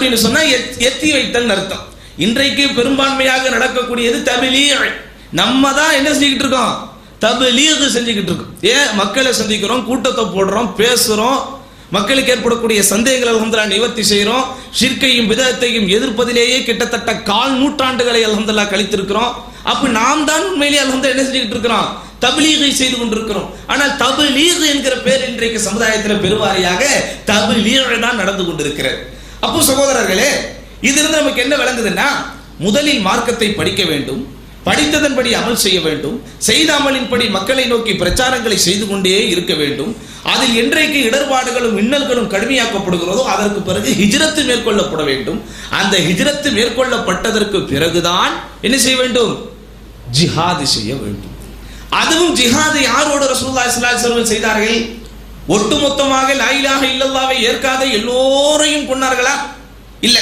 அப்படின்னு சொன்னா எத்தி வைத்தல் அர்த்தம். இன்றைக்கு பெரும்பான்மையாக நடக்கக்கூடியது தப்லீக். நம்ம தான் என்ன செஞ்சுக்கிட்டு இருக்கோம்? தப்லீக் செஞ்சுக்கிட்டு இருக்கோம். ஏன் மக்களை சந்திக்கிறோம், கூட்டத்தை போடுறோம், பேசுறோம், மக்களுக்கு ஏற்படக்கூடிய சந்தேகங்கள் அல்ஹம்துலில்லாஹ் நிவர்த்தி செய்கிறோம். ஷிர்கையும் பிதஅத்தையும் எதிர்ப்பதிலேயே கிட்டத்தட்ட 4 நூற்றாண்டுகளை அல்ஹம்துலில்லாஹ் கழித்திருக்கிறோம். அப்ப நாம் தான் உண்மையிலேயே அல்ஹம்துலில்லாஹ் என்ன செஞ்சுக்கிட்டு இருக்கிறோம்? தப்லீகை செய்து கொண்டிருக்கிறோம். ஆனால் தப்லீக் என்கிற பேர் இன்றைக்கு சமுதாயத்தில் பெருவாரியாக தப்லீக் தான் நடந்து கொண்டிருக்கிறது. அப்போ சகோதரர்களே, இதிலிருந்து நமக்கு என்ன விளங்குதுன்னா, முதலில் மார்க்கத்தை படிக்க வேண்டும், படித்ததன்படி அமல் செய்ய வேண்டும், செய்த அமலின்படி மக்களை நோக்கி பிரச்சாரங்களை செய்து கொண்டே இருக்க வேண்டும். அதில் என்றைக்கு இடர்பாடுகளும் இன்னல்களும் கடுமையாக்கப்படுகிறதோ அதற்கு பிறகு ஹிஜ்ரத்து மேற்கொள்ளப்பட வேண்டும். அந்த ஹிஜ்ரத்து மேற்கொள்ளப்பட்டதற்கு பிறகுதான் என்ன செய்ய வேண்டும்? ஜிஹாது செய்ய வேண்டும். அதுவும் ஜிஹாது யாரோடு ரசூலுல்லாஹி ஸல்லல்லாஹு அலைஹி வஸல்லம் செய்தார்கள்? ஒட்டுமொத்தமாக லா இலாஹ இல்லல்லாஹ்வை ஏற்காத எல்லோரையும் கொன்னார்களா? இல்ல.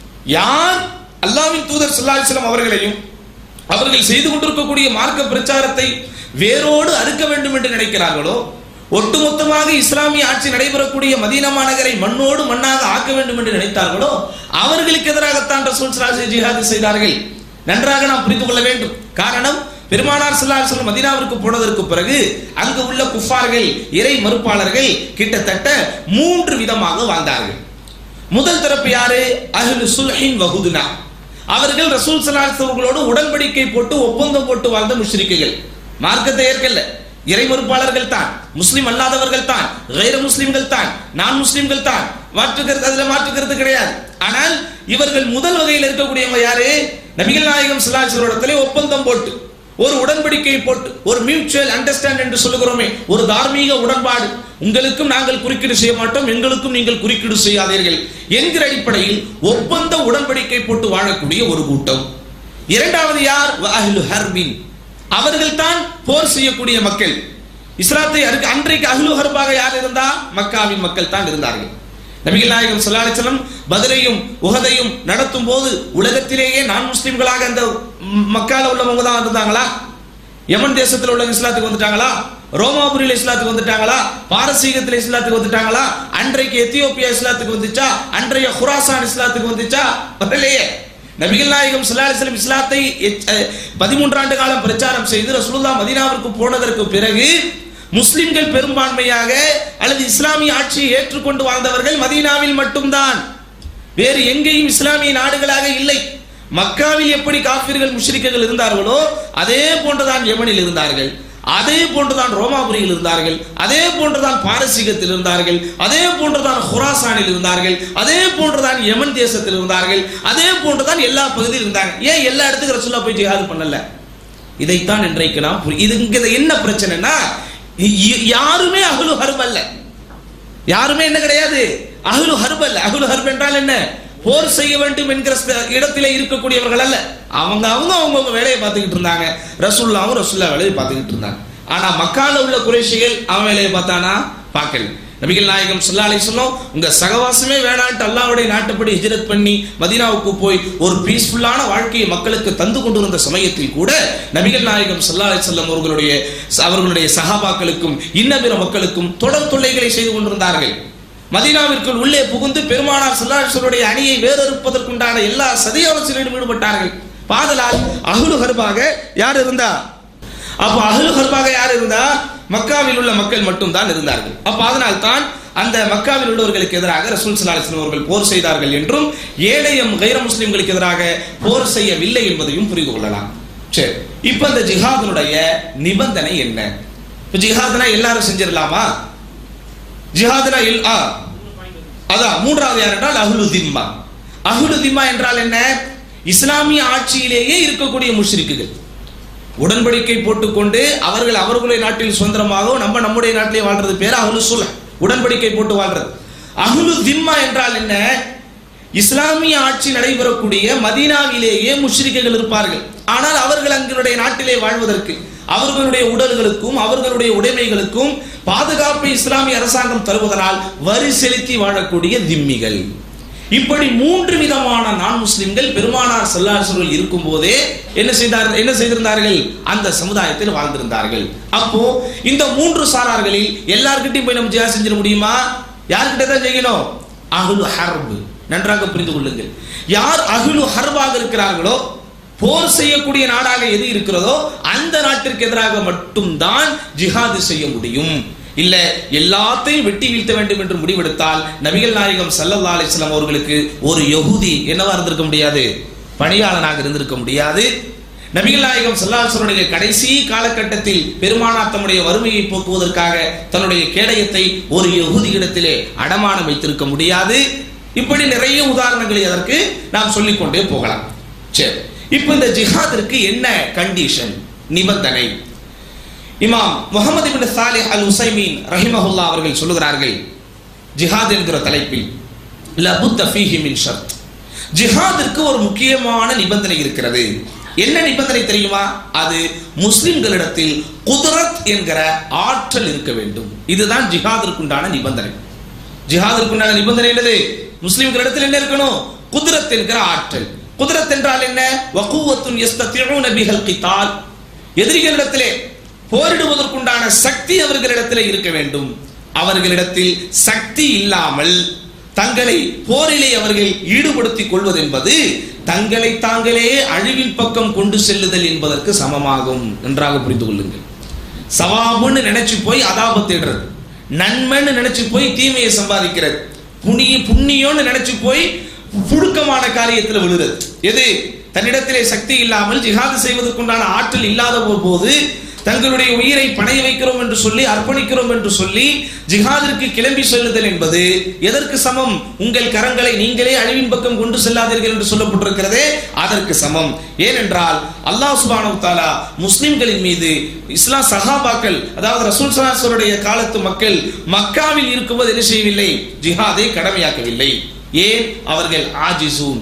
யார் அல்லாஹ்வின் தூதர் ஸல்லல்லாஹு அலைஹி வஸல்லம் அவர்களையும் அவர்கள் செய்து கொண்டிருக்கக்கூடிய மார்க்க பிரச்சாரத்தை வேரோடு அறுக்க வேண்டும் என்று நினைக்கிறார்களோ, ஒட்டுமொத்தமாக இஸ்லாமிய ஆட்சி நடைபெறக்கூடிய மதீனா மாநகரை மண்ணோடு மண்ணாக ஆக்க வேண்டும் என்று நினைத்தார்களோ அவர்களுக்கு எதிராகத்தான் ரசூல் ஸல்லல்லாஹு அலைஹி வஸல்லம் ஜிஹாது செய்தார்கள். நன்றாக நாம் புரிந்து கொள்ள வேண்டும். காரணம், பெருமானார் ஸல்லல்லாஹு அலைஹி வஸல்லம் மதீனாவிற்கு போனதற்கு பிறகு அங்கு உள்ள குஃபார்கள், இறை மறுப்பாளர்கள் கிட்டத்தட்ட 3 விதமாக வாழ்ந்தார்கள். முதல் தரப்பு யாரு? அஹ்லு சுல்ஹின் வஹுதுனா. அவர்கள் ரசூல் ஸல்லல்லாஹு அலைஹி வஸல்லம் உடன்படிக்கை போட்டு ஒப்பந்தம் போட்டு வாழ்ந்த முஷ்ரிக்குகள். மார்க்கத்தை ஏற்கல்ல, இறை மறுப்பாளர்கள் தான், முஸ்லிம் அல்லாதவர்கள் தான், கைர முஸ்லிம்கள் தான், நான் முஸ்லிம்கள் தான், மாற்றுக்கிறது கிடையாது. ஆனால் இவர்கள் முதல் வகையில் இருக்கக்கூடியவங்க யாரு? நபிகள் நாயகம் ஸல்லல்லாஹு அலைஹி வஸல்லம் ஒப்பந்தம் போட்டு, ஒரு உடன்படிக்கை போட்டு, ஒரு மியூச்சுவல் அண்டர்ஸ்டாண்ட் என்று சொல்லுகிறோமே, ஒரு தார்மீக உடன்பாடு, உங்களுக்கும் நாங்கள் குறுக்கீடு செய்ய மாட்டோம், எங்களுக்கும் நீங்கள் குறுக்கீடு செய்யாதீர்கள் என்கிற அடிப்படையில் ஒப்பந்த உடன்படிக்கை போட்டு வாழக்கூடிய ஒரு கூட்டம். இரண்டாவது யார்? அஹ்லு ஹர்பின். அவர்கள் தான் போர் செய்யக்கூடிய மக்கள். இஸ்லாத்தை அன்றைக்கு அஹ்லு ஹர்பாக யார் இருந்தா? மக்காவின் மக்கள் தான் இருந்தார்கள். நபிகள் நாயகம் ஸல்லல்லாஹு அலைஹி வஸல்லம் பத்ரையும் உஹதையும் நடத்தும் போது உலகத்திலேயே நான் முஸ்லிம்களாக அந்த மக்கால உள்ளவங்க தான் இருந்தாங்களா? யமன் தேசத்தில் உள்ள இஸ்லாத்துக்கு வந்துட்டாங்களா? ரோமாபுரியில இஸ்லாத்துக்கு வந்துட்டாங்களா? பாரசீகத்தில் இஸ்லாத்துக்கு வந்துட்டாங்களா? அன்றைக்கு எத்தியோப்பியா இஸ்லாத்துக்கு வந்துச்சா? அன்றைய குராசான் இஸ்லாத்துக்கு வந்துச்சா? வரலையே. நபிகள் நாயகம் ஸல்லல்லாஹு அலைஹி வஸல்லம் இஸ்லாத்தை 13 ஆண்டு காலம் பிரச்சாரம் செய்து ரசூலுல்லாஹ் மதீனாவிற்கு போனதற்கு பிறகு முஸ்லிம்கள் பெரும்பான்மையாக அல்லது இஸ்லாமிய ஆட்சியை ஏற்றுக்கொண்டு வாழ்ந்தவர்கள் மதீனாவில் மட்டும்தான். வேறு எங்கேயும் இஸ்லாமிய நாடுகளாக இல்லை. மக்காவில் எப்படி காஃபிர்கள் முஷ்ரிக்குகள் இருந்தார்களோ அதே போன்றுதான் யமனில் இருந்தார்கள், அதே போன்றுதான் ரோமாபுரியில் இருந்தார்கள், அதே போன்றுதான் பாரசீகத்தில் இருந்தார்கள், அதே போன்றுதான் குராசானில் இருந்தார்கள், அதே போன்றுதான் யமன் தேசத்தில் இருந்தார்கள், அதே போன்றுதான் எல்லா பகுதியில் இருந்தாங்க. ஏன் எல்லா இடத்துக்கு ரசூலுல்லாஹ் போய் ஜிஹாது பண்ணல? இதைத்தான் இன்றைக்கு நாம் இது என்ன பிரச்சனைனா, யாருமே அஹ்லு ஹர்ப் அல்ல. யாருமே என்ன கிடையாது? அஹ்லு ஹர்ப் அல்ல. அஹ்லு ஹர்ப் என்றால் என்ன? போர் செய்ய வேண்டும் என்கிற இடத்திலே இருக்கக்கூடியவர்கள் அல்ல. அவங்க வேலையை பார்த்துக்கிட்டு இருந்தாங்க. ரசூலுல்லாஹ் வேலையை பார்த்துக்கிட்டு இருந்தாங்க. ஆனா மக்கால உள்ள குறைஷிகள் அவன் வேலையை பார்த்தானா? பார்க்கல. நபிகள் நாயகம் ஸல்லல்லாஹு அலைஹி வஸல்லம் உங்க சகவாசமே வேணான்ட்டு அல்லாஹ்வுடைய நாட்டுப்படி ஹிஜ்ரத் பண்ணி மதீனாவுக்கு போய் ஒரு பீஸ்ஃபுல்லான வாழ்க்கையை மக்களுக்கு தந்து கொண்டிருந்த சமயத்தில் கூட நபிகள் நாயகம் ஸல்லல்லாஹு அலைஹி வஸல்லம் அவர்களுடைய சஹாபாக்களுக்கும் இன்னபிற மக்களுக்கும் தொடர் தொல்லைகளை செய்து கொண்டிருந்தார்கள். மதீனாவிற்குள் உள்ளே புகுந்து பெருமானார் ஸல்லல்லாஹு அலைஹி வஸல்லம் அணியை வேறறுப்பதற்குண்டான எல்லா சதியாலோசனையிலும் ஈடுபட்டார்கள். பாதலால் அஹ்லு ஹர்பாக யார் இருந்தா? அப்ப அஹ்லு ஹர்பாக யார் இருந்தா? மக்காவில் உள்ள மக்கள் மட்டும் தான் இருந்தார்கள். அப்ப அதனால் தான் அந்த மக்காவில் உள்ளவர்களுக்கு எதிராக ரசூல் ஸல்லல்லாஹு அலைஹி வஸல்லம் அவர்கள் போர் செய்தார்கள் என்றும் ஏழையம் கைர முஸ்லிம்களுக்கு எதிராக போர் செய்யவில்லை என்பதையும் புரிந்து கொள்ளலாம். சரி, இப்ப இந்த ஜிஹாதுடைய நிபந்தனை என்ன? இப்ப ஜிஹாதுனா எல்லாரும் செஞ்சிடலாமா? ஜிஹாதுனா அதான் மூன்றாவது யார் என்றால் அஹ்லு திம்மா. அஹ்லு திம்மா என்றால் என்ன? இஸ்லாமிய ஆட்சியிலேயே இருக்கக்கூடிய முஷ்ரிக்குகள். உடன்படிக்கை போட்டுக்கொண்டு அவர்களுடைய நாட்டில் சுதந்திரமாக நம்முடைய நாட்டிலே வாழ்றது பேர் அஹ்லு சுல்ஹ். உடன்படிக்கை போட்டு வாழ்றது. அஹ்லு திம்மா என்றால் என்ன? இஸ்லாமிய ஆட்சி நடைபெறக்கூடிய மதீனாவிலேயே முஷ்ரிக்குகள் இருப்பார்கள். ஆனால் அவர்கள் அங்களுடைய நாட்டிலே வாழ்வதற்கு அவர்களுடைய உடல்களுக்கும் அவர்களுடைய உடைமைகளுக்கும் பாதுகாப்பை இஸ்லாமிய அரசாங்கம் தருவதனால் வரி செலுத்தி வாழக்கூடிய திம்மிகள். இப்படி 3 விதமான நான் முஸ்லிம்கள் பெருமானார் ஸல்லல்லாஹு அலைஹி வஸல்லம் இருக்கும் போதே என்ன செய்திருந்தார்கள்? அந்த சமுதாயத்தில் வாழ்ந்திருந்தார்கள். அப்போ இந்த 3 சாரார்களில் எல்லார்கிட்டையும் போய் நம்ம ஜிஹாத் செஞ்சிட முடியுமா? யார்கிட்ட தான் செய்யணும்? அஹ்லு ஹர்ப். நன்றாக புரிந்து கொள்ளுங்கள். யார் அஹ்லு ஹர்பாக இருக்கிறார்களோ, போர் செய்யக்கூடிய நாடாக எது இருக்கிறதோ அந்த நாட்டிற்கு எதிராக மட்டும்தான் ஜிஹாது செய்ய முடியும். இல்ல எல்லாத்தையும் வெட்டி வீழ்த்த வேண்டும் என்று முடிவெடுத்தால் நபிகள் நாயகம் ஸல்லல்லாஹு அலைஹி வஸல்லம் அவர்களுக்கு ஒரு யஹூதி என்னவா இருந்திருக்க முடியாது, பணியாளனாக இருந்திருக்க முடியாது. நபிகள் நாயகம் ஸல்லல்லாஹு அலைஹி வஸல்லம் கடைசி காலகட்டத்தில் பெருமானார் தம்முடைய வறுமையை போக்குவதற்காக தன்னுடைய கேடயத்தை ஒரு யஹூதியிடத்திலே அடமானம் வைத்திருக்க முடியாது. இப்படி நிறைய உதாரணங்களை அதற்கு நாம் சொல்லிக்கொண்டே போகலாம். சரி, இப்ப இந்த ஜிஹாதிற்கு என்ன கண்டிஷன், நிபந்தனை? இமாம் முஹம்மது இப்னு சாலிஹ் அல் உஸைமீன் ரஹிமஹுல்லாஹ் அவர்கள் சொல்லுகிறார்கள், ஜிஹாத் என்கிற தலைப்பில் லபுத்த ஃபீஹி மின் ஷர்த், ஜிஹாதிற்கு ஒரு முக்கியமான நிபந்தனை இருக்கிறது. என்ன நிபந்தனை தெரியுமா? அது முஸ்லிம்களிடத்தில் குத்ரத் என்கிற ஆற்றல் இருக்க வேண்டும். இதுதான் ஜிஹாதிற்குண்டான நிபந்தனை. ஜிஹாதிற்குண்டான நிபந்தனை என்னது? முஸ்லிம்களிடத்தில் என்ன இருக்கணும்? குத்ரத் என்கிற ஆற்றல். குத்ரத் என்றால் என்ன? வகுவத்துன் யஸ்ததிஊன பிஹல் கிதால், எதிரிகளிடத்திலே போரிடுவதற்குண்டான சக்தி அவர்களிடத்திலே இருக்க வேண்டும். அவர்களிடத்தில் சக்தி இல்லாமல் தங்களை போரிலே அவர்கள் ஈடுபடுத்திக் கொள்வது என்பது தங்களை தாங்களே அழிவின் பக்கம் கொண்டு செல்லுதல் என்பதற்கு சமமாகும். நன்றாக புரிந்து கொள்ளுங்கள். சவாபுன்னு நினைச்சு போய் அதாப தேடுறது, நன்மைன்னு நினைச்சு போய் தீமையை சம்பாதிக்கிறது, புண்ணியம்னு நினைச்சு போய் புழுக்கமான காரியத்தில் விழுறது. எது? தன்னிடத்திலே சக்தி இல்லாமல் ஜிஹாது செய்வதற்குண்டான ஆற்றல் இல்லாத போது தங்களுடைய உயிரை பணைய வைக்கிறோம் என்று சொல்லி, அர்ப்பணிக்கிறோம் என்று சொல்லி ஜிஹாதிற்கு கிளம்பி செல்லுதல் என்பது எதற்கு சமம்? உங்கள் கரங்களை நீங்களே அழிவின் பக்கம் கொண்டு செல்லாதீர்கள் என்று சொல்லப்பட்டிருக்கிறதே அதற்கு சமம். ஏனென்றால் அல்லாஹ் சுப்ஹானஹு வ தஆலா முஸ்லிம்களின் மீது, இஸ்லாம் சஹாபாக்கள் அதாவது ரசூல் ஸல்லல்லாஹு அலைஹி வஸல்லம் காலத்து மக்கள் மக்காவில் இருக்கும்போது என்ன செய்யவில்லை? ஜிஹாதை கடமையாக்கவில்லை. ஏன்? அவர்கள் ஆஜிசூன்,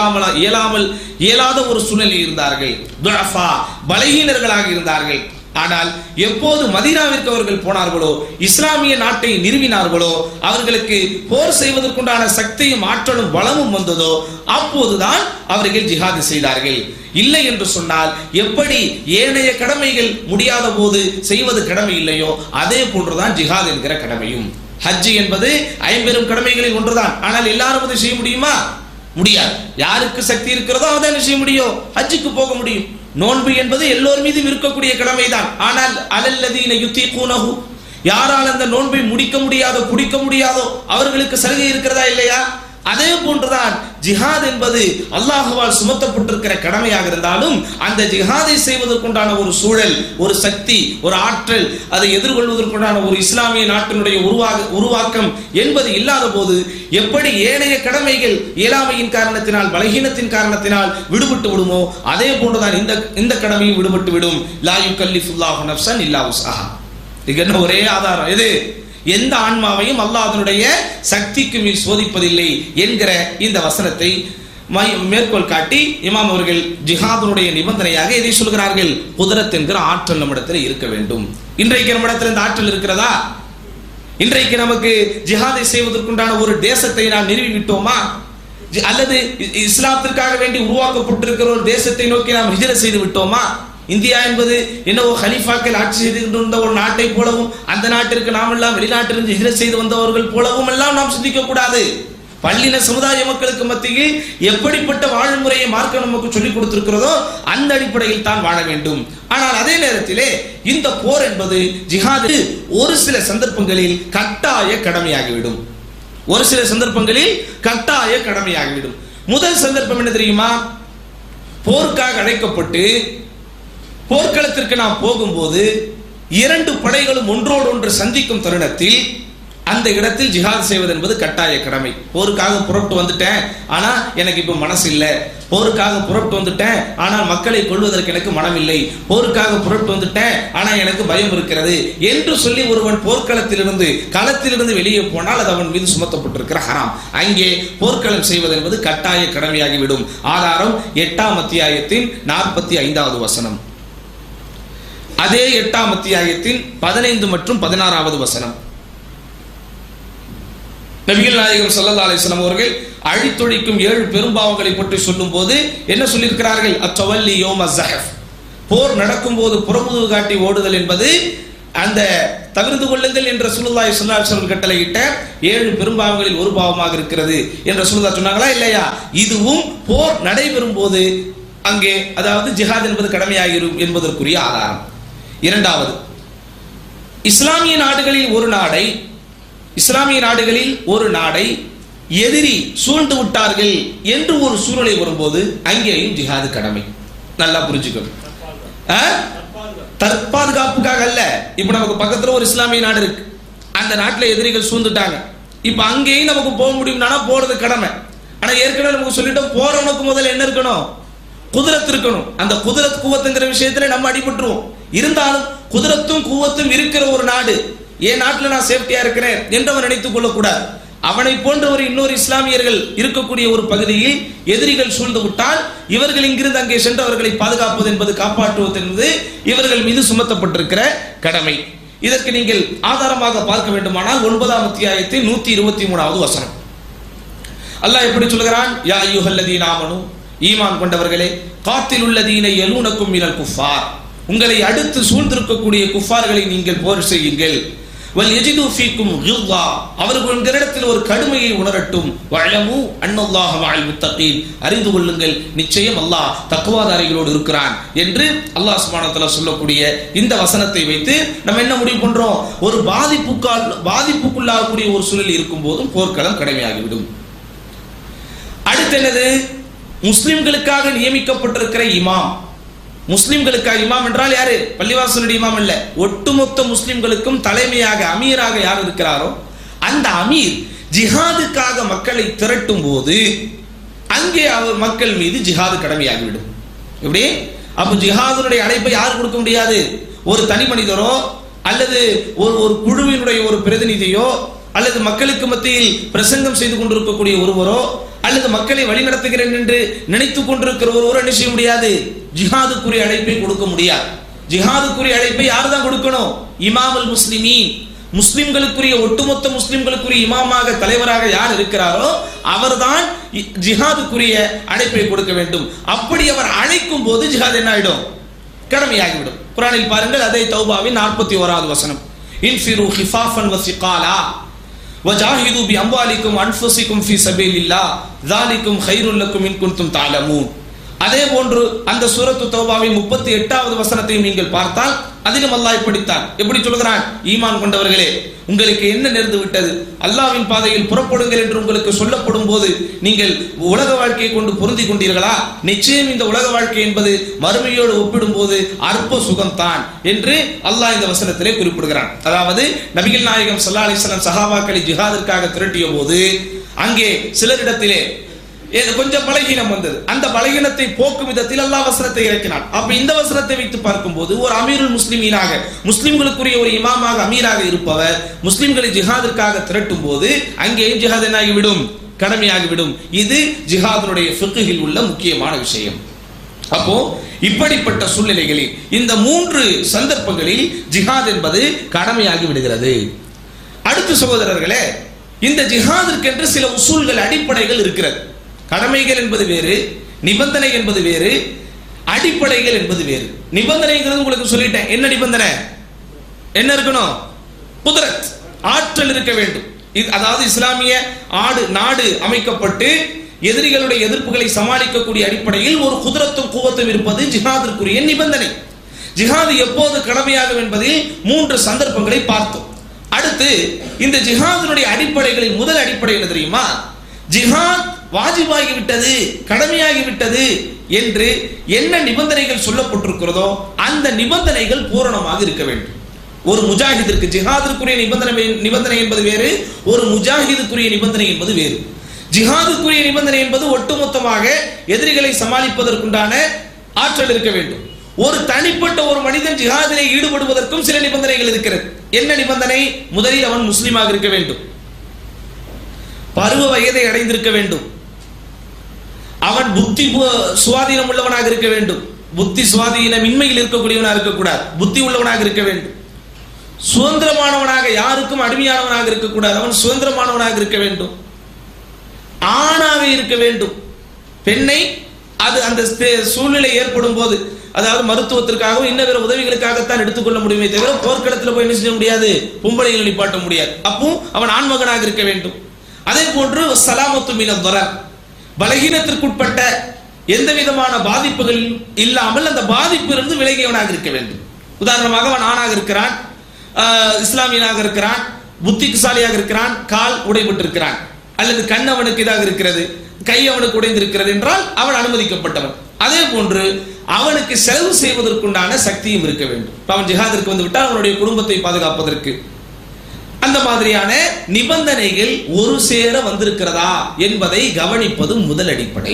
இயலாத ஒரு சூழ்நிலையில் இருந்தார்கள், துஅஃபா, பலகீனர்களாக இருந்தார்கள். ஆனால் எப்போது மதீனாவிற்கு அவர்கள் போனார்களோ, இஸ்லாமிய நாட்டை நிறுவினார்களோ, அவர்களுக்கு போர் செய்வதற்குண்டான சக்தியும் ஆற்றலும் பலமும் வந்ததோ அப்போதுதான் அவர்கள் ஜிஹாது செய்தார்கள். இல்லை என்று சொன்னால் எப்படி ஏனைய கடமைகள் முடியாத போது செய்வது கடமை இல்லையோ அதே போன்றுதான் ஜிஹாத் என்கிற கடமையும். ஹஜ் என்பது ஐம்பெரும் கடமைகளில் ஒன்றுதான். ஆனால் எல்லாரும் அதை செய்ய முடியுமா? முடியாது. யாருக்கு சக்தி இருக்கிறதோ அதான் செய்ய முடியும், ஹஜ்ஜுக்கு போக முடியும். நோன்பு என்பது எல்லோர் மீதும் இருக்கக்கூடிய கடமைதான். ஆனால் அலல்லதீன யுத்தீகூனஹு, யாரால் அந்த நோன்பை முடிக்க முடியாதோ குடிக்க முடியாதோ அவர்களுக்கு சலுகை இருக்கிறதா இல்லையா? அதே போன்றுதான் ஜிஹாத் என்பது அல்லாஹ்வால் சுமத்தப்பட்டிருக்கிற கடமையாக இருந்தாலும் அந்த ஜிஹாதை செய்வதற்குண்டான ஒரு சூழல், ஒரு சக்தி, ஒரு ஆற்றல், அதை எதிர்கொள்வதற்குண்டான ஒரு இஸ்லாமிய நாட்டினுடைய உருவாக்கம் என்பது இல்லாத போது எப்படி ஏனைய கடமைகள் இயலாமையின் காரணத்தினால், பலகீனத்தின் காரணத்தினால் விடுபட்டு விடுமோ அதே போன்றுதான் இந்த கடமையும் விடுபட்டு விடும். லா யுகல்லிஃபுல்லாஹு நஃப்ஸன் இல்லா உஸ்அஹா. இதுக்கு ஒரே ஆதாரம் எது? எந்த ஆன்மாவையும் அல்லாஹ் அதனுடைய சக்திக்கு மேல் சோதிப்பதில்லை என்கிற இந்த வசனத்தை மேற்கோள் காட்டி இமாம் அவர்கள் ஜிஹாதுடைய நிபந்தனையாக எதை சொல்கிறார்கள்? குத்ரத் என்கிற ஆற்றல் நம்மிடத்தில் இருக்க வேண்டும். இன்றைக்கு நம்மிடத்தில் இந்த ஆற்றல் இருக்கிறதா? இன்றைக்கு நமக்கு ஜிஹாதை செய்வதற்குண்டான ஒரு தேசத்தை நாம் நிறுவி விட்டோமா? அல்லது இஸ்லாத்திற்காக வேண்டி உருவாக்கப்பட்டிருக்கிற ஒரு தேசத்தை நோக்கி நாம் ஹிஜ்ரத் செய்து விட்டோமா? இந்தியா என்பது என்னவோ ஹலீஃபாக்கள் ஆட்சி செய்திருந்த ஒரு நாட்டை போலவும், அந்த நாட்டிற்கு நாம் எல்லாம் வெளிநாட்டிலிருந்து ஹிஜ்ரத் செய்து வந்தவர்கள் போலவும் எல்லாம் நாம் சிந்திக்க கூடாது. பள்ளின சமுதாய மக்களுக்கு மத்தியில் எப்படிப்பட்ட வாழ்முறையை மார்க்க நமக்கு சொல்லிக் கொடுத்திருக்கிறதோ அந்த அடிப்படையில் தான் வாழ வேண்டும். ஆனால் அதே நேரத்திலே இந்த போர் என்பது ஜிஹாது ஒரு சில சந்தர்ப்பங்களில் கட்டாய கடமையாகிவிடும். ஒரு சில சந்தர்ப்பங்களில் கட்டாய கடமையாகிவிடும். முதல் சந்தர்ப்பம் என்ன தெரியுமா? போருக்காக அழைக்கப்பட்டு போர்க்களத்திற்கு நாம் போகும்போது இரண்டு படைகளும் ஒன்றோடு ஒன்று சந்திக்கும் தருணத்தில் அந்த இடத்தில் ஜிஹாத் செய்வது என்பது கட்டாய கடமை. போருக்காக புறப்பட்டு வந்துட்டேன், ஆனா எனக்கு இப்ப மனசு இல்லை. போருக்காக புறப்பட்டு வந்துட்டேன், ஆனால் மக்களை கொள்வதற்கு எனக்கு மனம் இல்லை. போருக்காக புறப்பட்டு வந்துட்டேன், ஆனா எனக்கு பயம் இருக்கிறது என்று சொல்லி ஒருவன் களத்திலிருந்து வெளியே போனால் அது அவன் மீது சுமத்தப்பட்டிருக்கிற ஹராம். அங்கே போர்க்களம் செய்வது என்பது கட்டாய கடமையாகிவிடும். ஆதாரம் 8ஆம் அத்தியாயத்தின் 45வது வசனம். அதே 8ஆம் அத்தியாயத்தின் 15 மற்றும் 16வது வசனம். நபிகள் நாயகம் ஸல்லல்லாஹு அலைஹி வஸல்லம் அவர்கள் அழித்தொழிக்கும் 7 பெரும்பாவங்களை பற்றி சொல்லும் போது என்ன சொல்லியிருக்கிறார்கள்? அத்தவல்லி யௌம ஸஹஃப், போர் நடக்கும் போது புறமுதுகு காட்டி ஓடுதல் என்பது அந்த தவிர்த்து கொள்ளுங்கள் என்ற ரசூலுல்லாஹி ஸல்லல்லாஹு அலைஹி வஸல்லம் கட்டளையிட்ட 7 பெரும்பாவங்களில் ஒரு பாவமாக இருக்கிறது என்ற ரசூலுல்லாஹ் சொன்னாங்களா இல்லையா? இதுவும் போர் நடைபெறும் போது அங்கே அதாவது ஜிஹாத் என்பது கடமையாகிரும் என்பதற்குரிய ஆதாரம். இரண்டாவது, இஸ்லாமிய நாடுகளில் ஒரு நாடை எதிரி சூழ்ந்து விட்டார்கள் என்று ஒரு சூழ்நிலை வரும்போது அங்கேயும் ஜிஹாது கடமை. நல்லா புரிஞ்சுக்கணும். தற்பாதுகாப்புக்காக அல்ல. இப்ப நமக்கு பக்கத்துல ஒரு இஸ்லாமிய நாடு இருக்கு, அந்த நாட்டில் எதிரிகள் சூழ்ந்துட்டாங்க. இப்ப அங்கேயும் நமக்கு போக முடியும்னா போறது கடமை. ஆனா ஏற்கனவே நமக்கு சொல்லிட்டோம், போறவனுக்கு முதல்ல என்ன இருக்கணும்? குதிரத் இருக்கணும். அந்த குதிரத் குவத்துங்கிற விஷயத்துல நம்ம அடிபட்டுருவோம். இருந்தாலும் குதிரத்தும் குவத்தும் இருக்கிற ஒரு நாடு, என் நாட்டில் நான் சேஃப்டியா இருக்கிறேன் என்று அவன் நினைத்துக் கொள்ளக்கூடாது. அவனை போன்றவர் இன்னொரு இஸ்லாமியர்கள் இருக்கக்கூடிய ஒரு பகுதியில் எதிரிகள் சூழ்ந்து விட்டால் இவர்கள் இங்கிருந்து அங்கே சென்று அவர்களை பாதுகாப்பது என்பது, காப்பாற்றுவது என்பது இவர்கள் மீது சுமத்தப்பட்டிருக்கிற கடமை. இதற்கு நீங்கள் ஆதாரமாக பார்க்க வேண்டுமானால் 9ஆம் அத்தியாயத்தில் 123வது வசனம். அல்லாஹ் எப்படி சொல்கிறான்? யா அய்யுஹல்லதீன ஆமனு, ஈமான் கொண்டவர்களே, காத்திலுல்லதீன யலூனக்கும் மினல் குஃபார், உங்களை அடுத்து சூழ்ந்திருக்கக்கூடிய குஃபார்களை நீங்கள் போர் செய்யுங்கள். வல் யஜிது ஃபீக்கும் கில்வா, அவர்கள் உங்களிடத்தில் ஒரு கடுமையை உணரட்டும். வஅலமு அன்னல்லாஹ மஅல் முத்தகீன், அறிந்து கொள்ளுங்கள், நிச்சயம் அல்லாஹ் தக்வாதாரிகளோடு இருக்கிறான் என்று அல்லாஹ் சுப்ஹானஹு வ தஆலா சொல்லக்கூடிய இந்த வசனத்தை வைத்து நம்ம என்ன முடிவு பண்றோம்? ஒரு பாதிப்புக்குள்ளாகக்கூடிய ஒரு சூழல் இருக்கும் போதும் போர்க்களம் கடமையாகிவிடும். அடுத்து என்னது? முஸ்லிம்களுக்காக நியமிக்கப்பட்டிருக்கிற இமாம். முஸ்லிம்களுக்காக இமாம் என்றால் யாரு? பள்ளிவாசலுடைய இமாம் அல்ல, ஒட்டுமொத்த முஸ்லிம்களுக்கும் தலைமையாக அமீராக யார் இருக்கிறாரோ அந்த அமீர் ஜிஹாதுக்காக மக்களை திரட்டும் போது அங்கே அவர் மக்கள் மீது ஜிஹாது கடமையாகிவிடும். எப்படி? அப்ப ஜிஹாதுடைய அழைப்பை யார் கொடுக்க முடியாது? ஒரு தனி மனிதரோ அல்லது ஒரு குழுவினுடைய ஒரு பிரதிநிதியோ அல்லது மக்களுக்கு மத்தியில் பிரசங்கம் செய்து கொண்டிருக்கக்கூடிய ஒருவரோ அல்லது மக்களை வழிநடத்துகிறேன் என்று நினைத்துக் கொண்டிருக்கிற ஒருவரோ என்ன செய்ய முடியாது? ஜிஹாதுக்குரிய அழைப்பை கொடுக்க முடியாது. ஜிஹாதுக்குரிய அழைப்பை யார் தான் கொடுக்கணும்? இமாமுல் முஸ்லிமீன், முஸ்லிம்களுக்குரிய ஒட்டுமொத்த முஸ்லிம்களுக்குரிய இமாமாக தலைவராக யார் இருக்கிறாரோ அவர்தான் ஜிஹாதுக்குரிய அழைப்பை கொடுக்க வேண்டும். அப்படி அவர் அழைக்கும் போது ஜிஹாத் என்ன ஆயிடும்? கடமையாகிவிடும். குர்ஆனில் பாருங்கள், அதே தௌபாவின் 41வது வசனம், இன்ஃபிரு ஹிஃபாஃபன் வஸிகாலா வஜாஹிது பி அம்வாலிக்கும் அன்ஃபுசிக்கும் ஃபீ சபீலில்லாஹ் ذالிக்கும் கைருல் லக்கும் இன் குன்தும் தஅலமூன். அதே போன்று அந்த சூரத்து தௌபாவின் 38வது வசனத்தையும் நீங்கள் பார்த்தால் அதிலும் அல்லாஹ் இப்படித்தான் எப்படி சொல்கிறான்? ஈமான் கொண்டவர்களே, உங்களுக்கு என்ன நேர்ந்து விட்டது? அல்லாஹ்வின் பாதையில் புறப்படுங்கள் என்று உங்களுக்கு சொல்லப்படும் போது நீங்கள் உலக வாழ்க்கையை கொண்டு பொருந்தி கொண்டீர்களா? நிச்சயம் இந்த உலக வாழ்க்கை என்பது மறுமையோடு ஒப்பிடும் போது அற்ப சுகம்தான் என்று அல்லாஹ் இந்த வசனத்திலே குறிப்பிடுகிறான். அதாவது நபிகள் நாயகம் ஸல்லல்லாஹு அலைஹி வஸல்லம் சஹாபாக்களை ஜிஹாதிற்காக திரட்டிய போது அங்கே சிலரிடத்திலே கொஞ்சம் பலகீனம் வந்தது. அந்த பலகீனத்தை போக்கும் விதத்தில் அல்லாஹ் வசனத்தை இறக்கினான். அப்ப இந்த வசனத்தை வைத்து பார்க்கும்போது ஒரு அமீருல் முஸ்லிமீனாக, முஸ்லிம்களுக்குரிய ஒரு இமாமாக அமீராக இருப்பவர் முஸ்லிம்களை ஜிஹாதிற்காக திரட்டும் போது அங்கேயும் ஜிஹாத் என்னாகிவிடும்? கடமையாகிவிடும். இது ஜிஹாதுடைய ஃபிக்ஹில் உள்ள முக்கியமான விஷயம். அப்போ இப்படிப்பட்ட சூழ்நிலைகளில் இந்த 3 சந்தர்ப்பங்களில் ஜிஹாத் என்பது கடமையாகி விடுகிறது. அடுத்த சகோதரர்களே, இந்த ஜிஹாதிற்கு என்று சில உசூல்கள், அடிப்படைகள் இருக்கிறது. கடமைகள் என்பது வேறு, நிபந்தனை என்பது வேறு, அடிப்படைகள் என்பது வேறு. நிபந்தனைங்கிறது உங்களுக்கு சொல்லிட்டேன். என்ன நிபந்தனை? என்ன இருக்கணும்? குத்ரத், ஆற்றல் இருக்க வேண்டும். அதாவது இஸ்லாமிய நாடு அமைக்கப்பட்டு எதிரிகளுடைய எதிர்ப்புகளை சமாளிக்கக்கூடிய அடிப்படையில் ஒரு குத்ரத்தும் குவத்தும் இருப்பது ஜிஹாதிற்குரிய நிபந்தனை. ஜிஹாது எப்போது கடமையாகும் என்பதில் 3 சந்தர்ப்பங்களை பார்த்தோம். அடுத்து இந்த ஜிஹாதினுடைய அடிப்படைகளில் முதல் அடிப்படை என்ன தெரியுமா? ஜிஹாத் வாஜிபாகிவிட்டது, கடமையாகிவிட்டது என்று என்ன நிபந்தனைகள் சொல்லப்பட்டிருக்கிறதோ அந்த நிபந்தனைகள் பூரணமாக இருக்க வேண்டும். ஒரு முஜாஹிதிற்கு ஜிஹாதிற்குரிய நிபந்தனை என்பது வேறு, ஒரு முஜாஹிதுக்குரிய நிபந்தனை என்பது வேறு. ஜிஹாதுக்குரிய நிபந்தனை என்பது ஒட்டுமொத்தமாக எதிரிகளை சமாளிப்பதற்குண்டான ஆற்றல் இருக்க வேண்டும். ஒரு தனிப்பட்ட ஒரு மனிதன் ஜிஹாதிலே ஈடுபடுவதற்கும் சில நிபந்தனைகள் இருக்கிறது. என்ன நிபந்தனை? முதலில் அவன் முஸ்லிமாக இருக்க வேண்டும், பருவ வயதை அடைந்திருக்க வேண்டும், அவன் புத்தி சுவாதீனம் உள்ளவனாக இருக்க வேண்டும். புத்தி சுவாதீனம் இன்மையில் இருக்கக்கூடியவனாக இருக்கக்கூடாது, புத்தி உள்ளவனாக இருக்க வேண்டும். சுதந்திரமானவனாக, யாருக்கும் அடிமையானவனாக இருக்கக்கூடாது, அவன் சுதந்திரமானவனாக இருக்க வேண்டும். ஆணாக இருக்க வேண்டும், பெண்ணை அது அந்த சூழ்நிலை ஏற்படும் போது, அதாவது மருத்துவத்திற்காகவும் இன்ன வேற உதவிகளுக்காகத்தான் எடுத்துக்கொள்ள முடியுமே தவிர போர்க்களத்தில் போய் என்ன செய்ய முடியாது, பொம்பளைகளை நிப்பாட்ட முடியாது. அப்போ அவன் ஆண்மகனாக இருக்க வேண்டும். அதே போன்று சலாமத்து மினத் தரர், பலகீனத்திற்குட்பட்ட எந்த விதமான பாதிப்புகள் இல்லாமல் அந்த பாதிப்பிலிருந்து விலகியவனாக இருக்க வேண்டும். உதாரணமாக அவன் ஆணாக இருக்கிறான், இஸ்லாமியனாக இருக்கிறான், புத்திசாலியாக இருக்கிறான், கால் உடைபட்டிருக்கிறான், அல்லது கண் அவனுக்கு இதாக இருக்கிறது, கை அவனுக்கு உடைந்திருக்கிறது என்றால் அவன் அனுமதிக்கப்பட்டவன். அதே போன்று அவனுக்கு செலவு செய்வதற்குண்டான சக்தியும் இருக்க வேண்டும். அவன் ஜிஹாதிற்கு வந்து விட்டால் அவனுடைய குடும்பத்தை பாதுகாப்பதற்கு அந்த மாதிரியான நிபந்தனைகள் ஒரு சேர வந்திருக்கிறதா என்பதை கவனிப்பது முதல் அடிப்படை.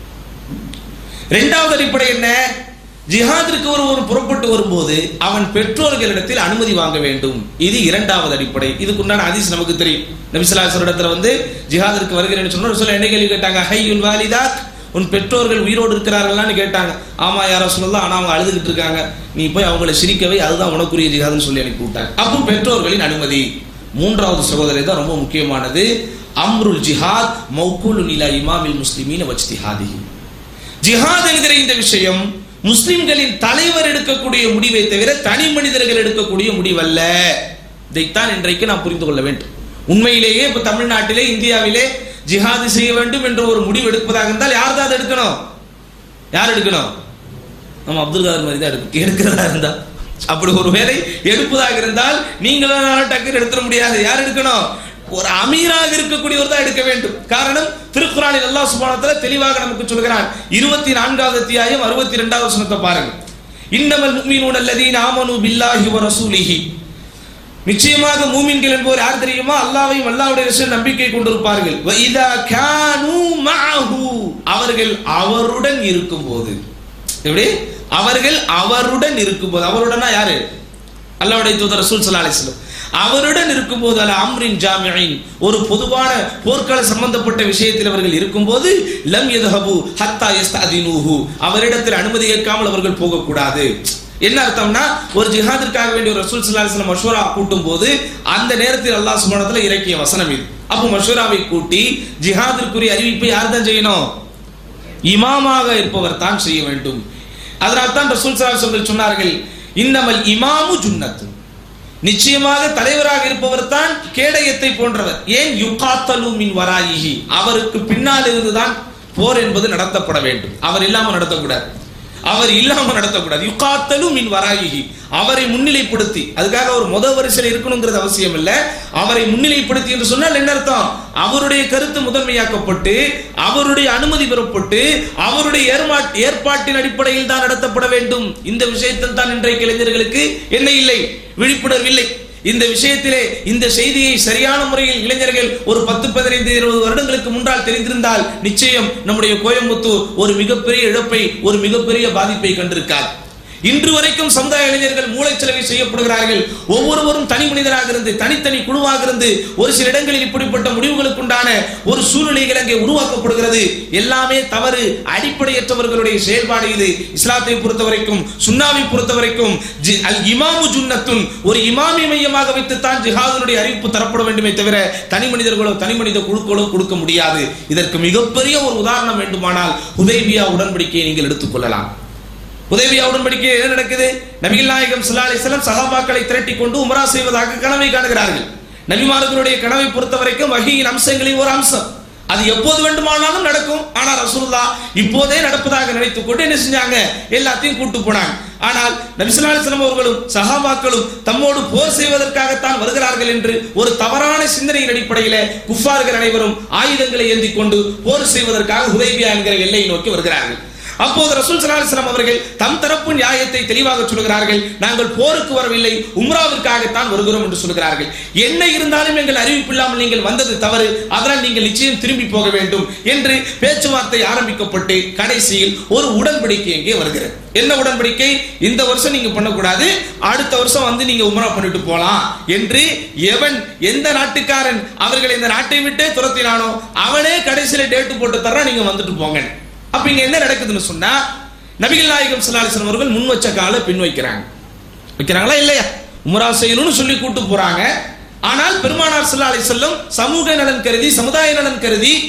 இரண்டாவது அடிப்படை என்ன? ஜிஹாதிற்கு ஒரு புறப்பட்டு வரும்போது அவன் பெற்றோர்களிடத்தில் அனுமதி வாங்க வேண்டும். இது இரண்டாவது அடிப்படை. இதுக்குண்டான ஹதீஸ் நமக்கு தெரியும். நபி ஸல்லல்லாஹு அலைஹி வஸல்லம் இடத்துல வந்து ஜிஹாதிற்கு வருகிறேன்னு சொன்னா ரசூலுல்லாஹ் என்ன கேள்வி கேட்டாங்க? ஹய்யுல் வாலிதாத், உன் பெற்றோர்கள் உயிரோடு இருக்கிறார்களான்னு கேட்டாங்க. ஆமா யா ரசூலுல்லாஹ், ஆனா அவங்க அழுதுகிட்டு இருக்காங்க, நீ போய் அவங்களை சிரிக்கவை, அதுதான் உனக்குரிய ஜிஹாதுன்னு சொல்லி அனுப்பி விட்டாங்க. அப்போ பெற்றோர்களின் அனுமதி. மூன்றாவது சகோதரி தான் ரொம்ப முக்கியமானது. அம்ருல் ஜிஹாத் மௌகூலுன் இலா இமாமில் முஸ்லிமீன வஜ்திஹாதிஹி. ஜிஹாத் என்கிற இந்த விஷயம் முஸ்லிம்களின் தலைவர் எடுக்கக்கூடிய முடிவை தவிர தனி மனிதர்கள் எடுக்கக்கூடிய முடிவல்ல. இதைத்தான் இன்றைக்கு நாம் புரிந்து கொள்ள வேண்டும். உண்மையிலேயே இப்ப தமிழ்நாட்டிலே இந்தியாவிலே ஜிஹாது செய்ய வேண்டும் என்ற ஒரு முடிவு எடுப்பதாக இருந்தால் யார் தான் எடுக்கணும்? யார் எடுக்கணும்? நம்ம அப்துல் காதர் மாதிரி தான் எடுக்கிறதா இருந்தா, அப்படி ஒரு வேலை எடுப்பதாக இருந்தால் நீங்களும் டக்குன்னு எடுத்துட முடியாது. யார் எடுக்கணும்? ஒரு அமீராக இருக்கக்கூடியவர் தான் எடுக்க வேண்டும். காரணம், திருக்குர்ஆனில் அல்லாஹ் சுப்ஹானஹு வ தஆலா தெளிவாக நமக்கு சொல்கிறான். 24வது அத்தியாயம் 62வது வசனத்தை பாருங்க. இன்னமல் முஃமினூன அல்லதீன ஆமனூ பில்லாஹி வ ரசூலிஹி. நிச்சயமாக மூமின்கள் என்பவர் யார் தெரியுமா? அல்லாஹ்வையும் அல்லாஹ்வுடைய ரசூல் நம்பிக்கை கொண்டிருப்பார்கள். வ இதா கானூ மஅஹு, அவர்கள் அவருடன் இருக்கும்போது. எப்படி? அவர்கள் அவருடன் இருக்கும்போது. அவருடனா யாரு? அல்லாஹ்வுடைய தூதர் ரசூல் ஸல்லல்லாஹு அலைஹி வஸல்லம் அவருடன் இருக்கும்போது, அல அம்ரின் ஜாமிஇன், ஒரு பொதுவான போர்க்கள சம்பந்தப்பட்ட விஷயத்தில் அவர்கள் இருக்கும்போது, லம் யذهبு ஹத்தா யஸ்தஅதினுஹு, அவரிடத்தில் அனுமதி கேட்காமல் அவர்கள் போகக்கூடாது. என்ன அர்த்தம்னா, ஒரு ஜிஹாதிற்காக வேண்டிய ஒரு ரசூல் ஸல்லல்லாஹு அலைஹி வஸல்லம் மஷூரா கூட்டும் போது அந்த நேரத்தில் அல்லாஹ் சுப்ஹானஹு வ தஆலா இறக்கிய வசனம் இது. அப்போ மஷூராவை கூட்டி ஜிஹாதிற்குரிய அறிவிப்பை யார் தான் செய்யணும்? இமாமாக இருப்பவர் தான் செய்ய வேண்டும். அதனால் தான் ரசூல் ஸல்லல்லாஹு அலைஹி வஸல்லம் சொன்னார்கள், இன்னமல் இமாமு ஜுன்னத்து, நிச்சயமாக தலைவராக இருப்பவர் தான் கேடயத்தை போன்றவர். ஏன்? யுகாத்தலு மின் வராயிஹி, அவருக்கு பின்னால் இருந்துதான் போர் என்பது நடத்தப்பட வேண்டும். அவர் இல்லாமல் நடத்தக்கூடாது. அவர் இல்லாமல் நடத்தக்கூடாது. யுகாத்தலு மின் வராயிஹி, அவரை முன்னிலைப்படுத்தி, அதுக்காக அவர் முதல் வரிசையில் இருக்கணுங்கிறது அவசியம் இல்லை. அவரை முன்னிலைப்படுத்தி என்று சொன்னால் என்ன அர்த்தம்? அவருடைய கருத்து முதன்மையாக்கப்பட்டு, அவருடைய அனுமதி பெறப்பட்டு, அவருடைய ஏற்பாட்டின் அடிப்படையில் தான் நடத்தப்பட வேண்டும். இந்த விஷயத்தில் தான் இன்றைக்கு இளைஞர்களுக்கு என்ன இல்லை? விழிப்புணர்வு இல்லை. இந்த விஷயத்திலே இந்த செய்தியை சரியான முறையில் இளைஞர்கள் ஒரு 10, 15, 20 வருடங்களுக்கு முன்னால் தெரிந்திருந்தால் நிச்சயம் நம்முடைய கோயம்புத்தூர் ஒரு மிகப்பெரிய இழப்பை, ஒரு மிகப்பெரிய பாதிப்பை கண்டிருக்கார். இன்று வரைக்கும் சமுதாய இளைஞர்கள் மூளைச்சலவை செய்யப்படுகிறார்கள். ஒவ்வொருவரும் தனி மனிதராக இருந்து, தனித்தனி குழுவாக இருந்து, ஒரு சில இடங்களில் இப்படிப்பட்ட முடிவுகளுக்குண்டான ஒரு சூழ்நிலைகள் அங்கே உருவாக்கப்படுகிறது. எல்லாமே தவறு, அடிப்படையற்றவர்களுடைய செயல்பாடு இது. இஸ்லாத்தை பொறுத்த வரைக்கும், சுன்னாவை பொறுத்த வரைக்கும் அல் இமாமு ஜுன்னத்துன், ஒரு இமாமி மையமாக வைத்துத்தான் ஜிஹாதுடைய அறிவிப்பு தரப்பட வேண்டுமே தவிர தனி மனிதர்களோ தனி மனித குழுக்களோ கொடுக்க முடியாது. இதற்கு மிகப்பெரிய ஒரு உதாரணம் வேண்டுமானால் ஹுதைபியா உடன்படிக்கையை நீங்கள் எடுத்துக்கொள்ளலாம். ஹுதைபியா உடன்படிக்கை என்ன நடக்குது? நபிகள் நாயகம் ஸல்லல்லாஹு அலைஹி வஸல்லம் சஹாபாக்களை திரட்டிக் கொண்டு உம்ரா செய்வதாக கனவை காணுகிறார்கள். நபிமார்களுடைய கனவை பொறுத்த வரைக்கும் வஹீயின் அம்சங்களின் ஒரு அம்சம். அது எப்போது வேண்டுமானாலும் நடக்கும். ஆனா ரசூலுல்லாஹ் இப்போதே நடப்பதாக நினைத்துக் கொண்டு என்ன செஞ்சாங்க? எல்லாத்தையும் கூட்டு போனாங்க. ஆனால் நபி ஸல்லல்லாஹு அலைஹி வஸல்லம் அவர்களும் சஹாபாக்களும் தம்மோடு போர் செய்வதற்காகத்தான் வருகிறார்கள் என்று ஒரு தவறான சிந்தனையின் அடிப்படையில் குஃபார்கள் அனைவரும் ஆயுதங்களை ஏந்தி கொண்டு போர் செய்வதற்காக ஹுதைபியா என்கிற எல்லையை நோக்கி வருகிறார்கள். அப்போது ரசூல் ஸல்லல்லாஹு அலைஹி வஸல்லம் அவர்கள் தம் தரப்பு நியாயத்தை தெளிவாக சொல்கிறார்கள். நாங்கள் போருக்கு வரவில்லை, உம்ராவிற்காகத்தான் வருகிறோம் என்று சொல்கிறார்கள். என்ன இருந்தாலும் எங்கள் அறிவிப்பு இல்லாமல் நீங்கள் வந்தது தவறு, அதனால் நீங்கள் நிச்சயம் திரும்பி போக வேண்டும் என்று பேச்சுவார்த்தை ஆரம்பிக்கப்பட்டு கடைசியில் ஒரு உடன்படிக்கை எங்கே வருகிறது. என்ன உடன்படிக்கை? இந்த வருஷம் நீங்க பண்ணக்கூடாது, அடுத்த வருஷம் வந்து நீங்க உம்ரா பண்ணிட்டு போலாம் என்று எந்த நாட்டுக்காரன் அவர்கள் இந்த நாட்டை விட்டே துரத்தினானோ அவனே கடைசியில டேட்டு போட்டு தர்றான், நீங்க வந்துட்டு போங்க. அப்ப இங்க என்ன நடக்குதுன்னு சொன்னா, நபிகள் நாயகம் ஸல்லல்லாஹு அலைஹி வஸல்லம் அவர்கள் முன் வச்ச காலை பின் வைக்கிறாங்களா இல்லையா? உம்ரா செய்யணும்னு சொல்லி கூட்டு போறாங்க. ஆனால் பெருமானார் ஸல்லல்லாஹு அலைஹி வஸல்லம் சமூக நலன் கருதி, சமுதாய நலன் கருதி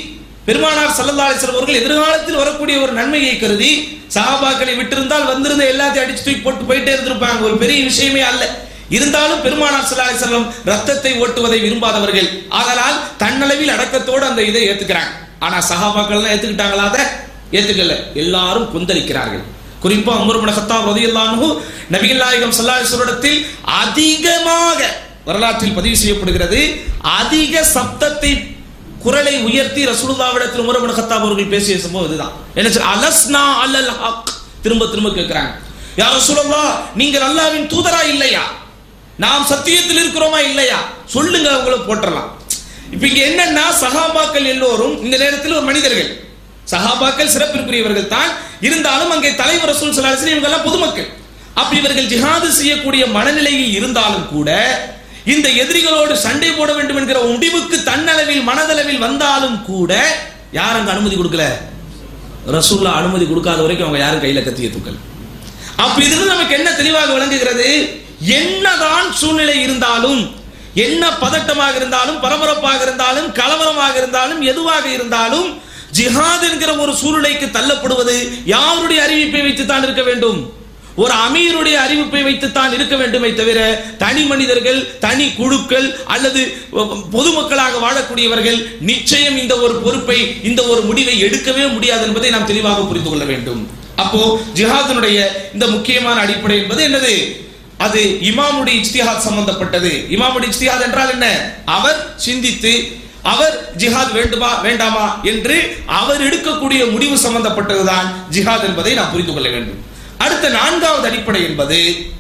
பெருமானார் ஸல்லல்லாஹு அலைஹி வஸல்லம் அவர்கள் எதிர்காலத்தில் வரக்கூடிய ஒரு நன்மையை கருதி சஹாபாக்களை விட்டிருந்தால் வந்திருந்த எல்லாத்தையும் அடிச்சு தூக்கி போட்டு போயிட்டே இருந்திருப்பாங்க, ஒரு பெரிய விஷயமே அல்ல. இருந்தாலும் பெருமானார் ஸல்லல்லாஹு அலைஹி வஸல்லம் ரத்தத்தை ஓட்டுவதை விரும்பாதவர்கள், ஆதலால் தன்னளவில் அடக்கத்தோடு அந்த இதை ஏத்துக்கிறாங்க. ஆனா சஹாபாக்கள் எல்லாம் ஏத்துக்கிட்டாங்களா? அதை ஏத்துக்கல, எல்லாரும் கொந்தளிக்கிறார்கள். குறிப்பா உமர் இப்னு கத்தாப் ரலியல்லாஹு அன்ஹு நபிகள் நாயகம் ஸல்லல்லாஹு அலைஹி வஸல்லத்தில் அதிகமாக வரலாற்றில் பதிவு செய்யப்படுகிறது, அதிக சப்தத்தை குரலை உயர்த்தி ரசூலுல்லாஹ்விடத்தில் உமர் இப்னு கத்தாப் அவர்கள் பேசிய சம்பவம் இதுதான். என்ன அலஸ்னா அலல் ஹக், திரும்ப திரும்ப கேட்கிறாங்க, யா ரசூலுல்லாஹ் நீங்கள் அல்லாஹ்வின் தூதரா இல்லையா, நாம் சத்தியத்தில் இருக்கிறோமா இல்லையா, சொல்லுங்க, அவங்கள போட்டுறலாம். இப்ப இங்க என்னன்னா சஹாபாக்கள் எல்லோரும் இந்த நேரத்தில் ஒரு மனிதர்கள், சஹாபாக்கள் சிறப்பிற்குரியவர்கள் தான், இருந்தாலும் அங்கே தலைவர் ரசூல் ஸல்லல்லாஹு அலைஹி வஸல்லம் இவங்க எல்லாம் பொதுமக்கள். அப்படி இவர்கள் ஜிஹாது செய்யக்கூடிய மனநிலையில் இருந்தாலும் கூட இந்த எதிரிகளோடு சண்டை போட வேண்டும் என்கிற முடிவுக்கு தன்னளவில் மனதளவில் வந்தாலும் கூட யார் அங்க அனுமதி கொடுக்கல? ரசூலுல்லாஹ் அனுமதி கொடுக்காத வரைக்கும் அவங்க யாரும் கையில கத்திய தூக்கல். அப்ப இதிலிருந்து நமக்கு என்ன தெளிவாக விளங்குகிறது? என்னதான் சூழ்நிலை இருந்தாலும், என்ன பதட்டமாக இருந்தாலும், பரபரப்பாக இருந்தாலும், கலவரமாக இருந்தாலும், எதுவாக இருந்தாலும் ஜிஹாத் என்கிற ஒரு சூழ்நிலைக்கு தள்ளப்படுவது யாருடைய அறிவிப்பை வைத்துத்தான் இருக்க வேண்டும்? ஒரு அமீருடைய அறிவிப்பை வைத்துத்தான் இருக்க வேண்டுமே தவிர தனி மனிதர்கள், தனி குழுக்கள் அல்லது பொதுமக்களாக வாழக்கூடியவர்கள் நிச்சயம் இந்த ஒரு பொறுப்பை, இந்த ஒரு முடிவை எடுக்கவே முடியாது என்பதை நாம் தெளிவாக புரிந்து கொள்ள வேண்டும். அப்போ ஜிஹாதினுடைய இந்த முக்கியமான அடிப்படை என்பது என்னது? அது இமாமுடைய இஜ்திஹாத் சம்பந்தப்பட்டது. இமாமுடைய இஜ்திஹாத் என்றால் என்ன? அவர் சிந்தித்து அவர் ஜிஹாத் வேண்டுமா வேண்டாமா என்று அவர் எடுக்கக்கூடிய முடிவு சம்பந்தப்பட்டதுதான் ஜிஹாத் என்பதை நாம் புரிந்து கொள்ள வேண்டும். அடுத்த நான்காவது அடிப்படை என்பது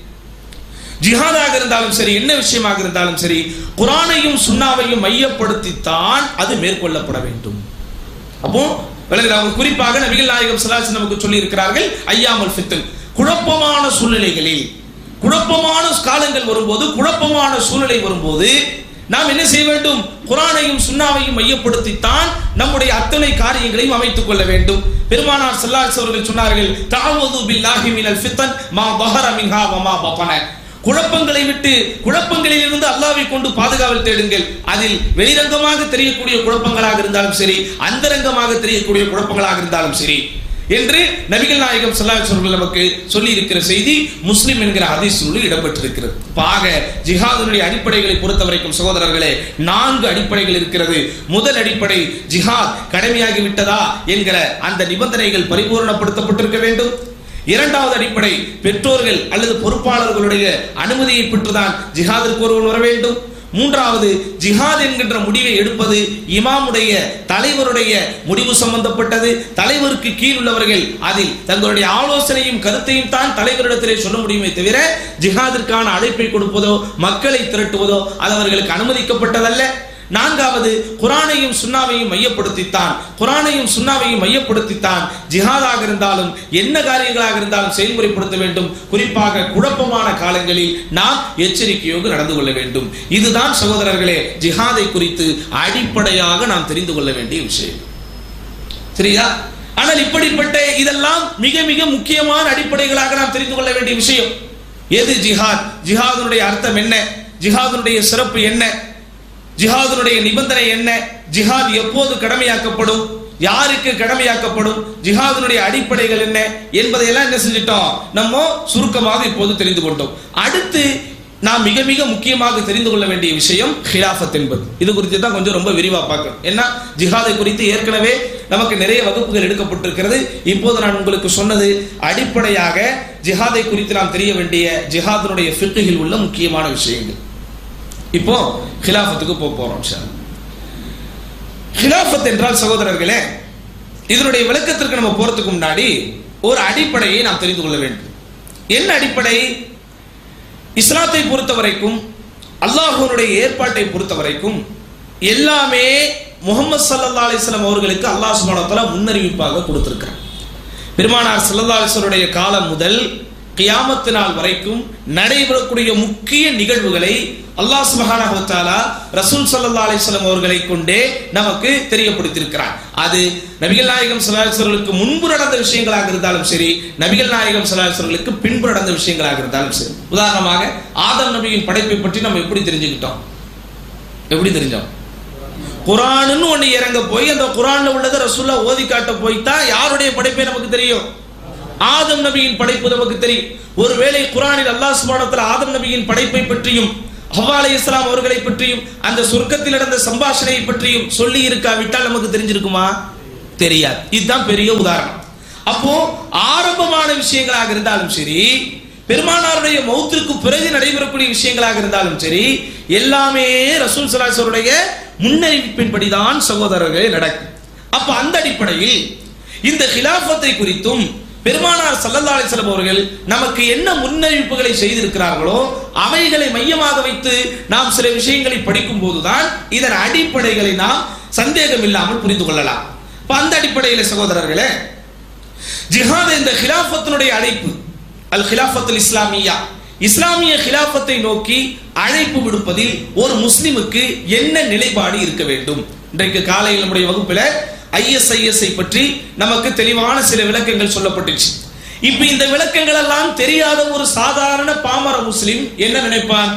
ஜிஹாதாக இருந்தாலும் சரி, என்ன விஷயமாக இருந்தாலும் சரி, குர்ஆனையும் சுன்னாவையும் மையப்படுத்தித்தான் அது மேற்கொள்ளப்பட வேண்டும். அப்போ குறிப்பாக நபிகள் நாயகம் ஸல்லல்லாஹு அலைஹி வஸல்லம் நமக்கு சொல்லி இருக்கிறார்கள், ஐயாமுல் ஃபித்ன், குழப்பமான சூழ்நிலைகளில், குழப்பமான காலங்கள் வரும்போது, குழப்பமான சூழ்நிலை வரும்போது நாம் என்ன செய்ய வேண்டும்? குர்ஆனையும் சுன்னாவையும் மையப்படுத்தித்தான் நம்முடைய அத்தனை காரியங்களையும் அமைத்துக் கொள்ள வேண்டும். பெருமானார் ஸல்லல்லாஹு அலைஹி வஸல்லம் அவர்கள் சொன்னார்கள், தஅவது பில்லாஹி மினல் ஃபித்ன் மா பஹர மின்ஹா வ மா பதன, குழப்பங்களை விட்டு, குழப்பங்களில் இருந்து அல்லாஹ்வை கொண்டு பாதுகாவல் தேடுங்கள். அதில் வெளிரங்கமாக தெரியக்கூடிய குழப்பங்களாக இருந்தாலும் சரி, அந்தரங்கமாக தெரியக்கூடிய குழப்பங்களாக இருந்தாலும் சரி என்று நபிகள் நாயகம் ஸல்லல்லாஹு அலைஹி வஸல்லம் நமக்கு சொல்லி இருக்கிற செய்தி முஸ்லிம் என்கிற ஹதீஸ் நூலில் இடம்பெற்றிருக்கிறது. ஆக ஜிஹாதினுடைய அடிப்படைகளை பொறுத்தவரைக்கும் சகோதரர்களே 4 அடிப்படைகள் இருக்கிறது. முதல் அடிப்படை, ஜிஹாத் கடமையாகி விட்டதா என்கிற அந்த நிபந்தனைகள் பரிபூர்ணப்படுத்தப்பட்டிருக்க வேண்டும். இரண்டாவது அடிப்படை, பெற்றோர்கள் அல்லது பொறுப்பாளர்களுடைய அனுமதியை பெற்றுதான் ஜிஹாதிற்கு ஒருவன் வர வேண்டும். மூன்றாவது, ஜிஹாத் என்கின்ற முடிவை எடுப்பது இமாமுடைய, தலைவருடைய முடிவு சம்பந்தப்பட்டது. தலைவருக்கு கீழ் உள்ளவர்கள் அதில் தங்களுடைய ஆலோசனையும் கருத்தையும் தான் தலைவரிடத்திலே சொல்ல முடியுமே தவிர ஜிஹாதிற்கான அழைப்பை கொடுப்பதோ மக்களை திரட்டுவதோ அது அவர்களுக்கு அனுமதிக்கப்பட்டதல்ல. நான்காவது, குர்ஆனையும் சுன்னாவையும் மையப்படுத்தித்தான், குர்ஆனையும் சுன்னாவையும் மையப்படுத்தித்தான் ஜிஹாதாக இருந்தாலும் என்ன காரியங்களாக இருந்தாலும் செயல்முறைப்படுத்த வேண்டும். குறிப்பாக குழப்பமான காலங்களில் நாம் எச்சரிக்கையோடு நடந்து கொள்ள வேண்டும். இதுதான் சகோதரர்களே ஜிஹாதை குறித்து அடிப்படையாக நாம் தெரிந்து கொள்ள வேண்டிய விஷயம். சரியா? ஆனால் இப்படிப்பட்ட இதெல்லாம் மிக மிக முக்கியமான அடிப்படைகளாக நாம் தெரிந்து கொள்ள வேண்டிய விஷயம். எது ஜிஹாத்? ஜிஹாதுடைய அர்த்தம் என்ன? ஜிஹாதுடைய சிறப்பு என்ன? ஜிஹாதுடைய நிபந்தனை என்ன? ஜிஹாத் எப்போது கடமையாக்கப்படும், யாருக்கு கடமையாக்கப்படும், ஜிஹாதுடைய அடிப்படைகள் என்ன என்பதையெல்லாம் என்ன செஞ்சிட்டோம், நம்ம சுருக்கமாக இப்போது தெரிந்து கொண்டோம். அடுத்து நாம் மிக மிக முக்கியமாக தெரிந்து கொள்ள வேண்டிய விஷயம் ஹிலாஃபத் என்பது. இது குறித்து தான் கொஞ்சம் ரொம்ப விரிவா பார்க்கணும். ஏன்னா ஜிஹாதை குறித்து ஏற்கனவே நமக்கு நிறைய வகுப்புகள் எடுக்கப்பட்டிருக்கிறது. இப்போது நான் உங்களுக்கு சொன்னது அடிப்படையாக ஜிஹாதை குறித்து நாம் தெரிய வேண்டிய ஜிஹாதுடைய ஃபிக்ஹில் உள்ள முக்கியமான விஷயங்கள். இப்போ ஹிலாஃபத்துக்கு போறோம். ஹிலாஃபத் என்றால் சகோதரர்களே, இதனுடைய விளக்கத்திற்கு நம்ம போறதுக்கு முன்னாடி ஒரு அடிப்படையை நாம் தெரிந்து கொள்ள வேண்டும். என்ன அடிப்படை? இஸ்லாத்தை பொறுத்த வரைக்கும், அல்லாஹ்வுடைய ஏற்பாட்டை பொறுத்த வரைக்கும் எல்லாமே முஹம்மது ஸல்லல்லாஹு அலைஹி வஸல்லம் அவர்களுக்கு அல்லாஹ் சுப்ஹானஹு வ தஆலா முன்னறிவிப்பாக கொடுத்திருக்கிறார். பெருமானார் ஸல்லல்லாஹு அலைஹி வஸல்லம் உடைய காலம் முதல் கியாமத் நாள் வரைக்கும் நடைபெறக்கூடிய முக்கிய நிகழ்வுகளை அல்லாஹ் சுப்ஹானஹு வ தஆலா ரசூல் ஸல்லல்லாஹு அலைஹி வஸல்லம் அவர்களை கொண்டே நமக்கு தெரியப்படுத்தியிருக்கிறார். அது நபிகள் நாயகம் ஸல்லல்லாஹு அலைஹி வஸல்லுக்கு முன்பு நடந்த விஷயங்களாக இருந்தாலும் சரி, நபிகள் நாயகம் ஸல்லல்லாஹு அலைஹி வஸல்லுக்கு பின்பு நடந்த விஷயங்களாக இருந்தாலும் சரி. உதாரணமாக ஆதம் நபியின் படைப்பை பற்றி நம்ம எப்படி தெரிஞ்சுக்கிட்டோம்? எப்படி தெரிஞ்சோம்? குர்ஆன்னு ஒண்ணு இறங்க போய் அந்த குர்ஆன்ல உள்ளதை ரசூலுல்லாஹ் ஓதி காட்ட போய்த்தா யாருடைய படைப்பே நமக்கு தெரியும்? ஆதம் நபியின் படைப்பு நமக்கு தெரியும். ஒருவேளை குர்ஆனில் அல்லாஹ் சுப்ஹானஹு வ தஆலா ஆதம் நபியின் படைப்பை பற்றியும் ஹவ்வா அலைஹிஸ்ஸலாம் அவர்களை பற்றியும் அந்த சொர்க்கத்தில் நடந்த சம்பாஷணையை பற்றியும் சொல்லி இருக்காவிட்டால் நமக்கு தெரிஞ்சிருக்குமா? தெரியாது. இதுதான் பெரிய உதாரணம். அப்போ ஆரம்பமான விஷயங்களாக இருந்தாலும் சரி, பெருமானாருடைய மௌத்திற்கு பிறகு நடைபெறக்கூடிய விஷயங்களாக இருந்தாலும் சரி, எல்லாமே ரசூல் ஸல்லல்லாஹு அலைஹி வஸல்லம் முன்னறிவிப்பின்படிதான் சகோதரர்களே நடக்கும். அப்ப அந்த அடிப்படையில் இந்த கிலாஃபத்தை குறித்தும் பெருமானார் ஸல்லல்லாஹு அலைஹி வஸல்லம் அவர்கள் நமக்கு என்ன முன்னறிவிப்புகளை செய்திருக்கிறார்களோ அவைகளை மையமாக வைத்து நாம் சில விஷயங்களை படிக்கும் போதுதான் இதன் அடிப்படைகளை நாம் சந்தேகம் இல்லாமல் புரிந்து கொள்ளலாம். அந்த அடிப்படையில் சகோதரர்களே, ஜிஹாத் இந்த கிலாஃபத்தினுடைய அழைப்பு, அல் கிலாஃபத்துல் இஸ்லாமியா, இஸ்லாமிய கிலாஃபத்தை நோக்கி அழைப்பு விடுப்பதில் ஒரு முஸ்லிமுக்கு என்ன நிலைப்பாடு இருக்க வேண்டும்? இன்றைக்கு காலையில் நம்முடைய வகுப்பில் ISIS பற்றி நமக்கு தெளிவான சில விளக்கங்கள் சொல்லப்பட்டுச்சு. இப்ப இந்த விளக்கங்கள் எல்லாம் தெரியாத ஒரு சாதாரண பாமர முஸ்லிம் என்ன நினைப்பான்?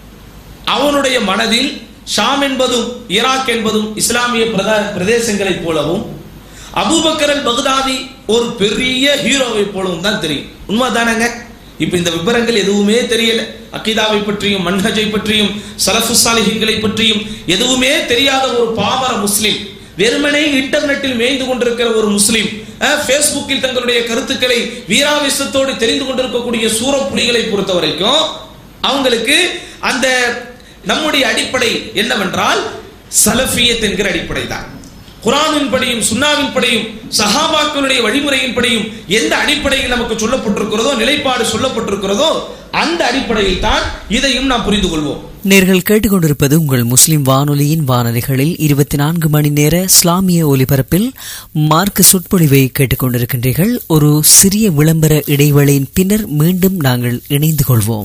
அவனுடைய மனதில் ஷாம் என்பதும் ஈராக் என்பதும் இஸ்லாமிய பிரதேசங்களைப் போலவும் அபூபக்கர் அல் பக்தாதி ஒரு பெரிய ஹீரோவை போலவும் தான் தெரியும். உண்மைதானங்க? இப்ப இந்த விவரங்கள் எதுவுமே தெரியல. அகீதாவை பற்றியும் மன்ஹஜை பற்றியும் ஸலஃபு ஸாலிஹீன்களை பற்றியும் எதுவுமே தெரியாத ஒரு பாமர முஸ்லிம், வெறுமனே இன்டர்நெட்டில் மேய்ந்து கொண்டிருக்கிற ஒரு முஸ்லிம், பேஸ்புக்கில் தங்களுடைய கருத்துக்களை வீராவேசத்தோடு தெரிந்து கொண்டிருக்கக்கூடிய சூரப்புலிகளை பொறுத்த வரைக்கும் அவங்களுக்கு அந்த நம்முடைய அடிப்படை என்னவென்றால் சலஃபியத் என்கிற அடிப்படை தான். குர்ஆனின் படியும் சுன்னாவின் படியும் சஹாபாக்களுடைய வழிமுறையின் படியும் எந்த அடிப்படையில் நமக்கு சொல்லப்பட்டிருக்கிறதோ, நிலைப்பாடு சொல்லப்பட்டிருக்கிறதோ, அந்த அடிப்படையில் தான் இதையும் நாம் புரிந்து கொள்வோம். நேர்கள் கேட்டுக்கொண்டிருப்பது உங்கள் முஸ்லிம் வானொலியின் வானொலிகளில் 24 மணி நேர இஸ்லாமிய ஒலிபரப்பில் மார்க்க சொற்பொழிவை கேட்டுக்கொண்டிருக்கின்றீர்கள். ஒரு சிறிய விளம்பர இடைவேளையின் பின்னர் மீண்டும் நாங்கள் இணைந்து கொள்வோம்.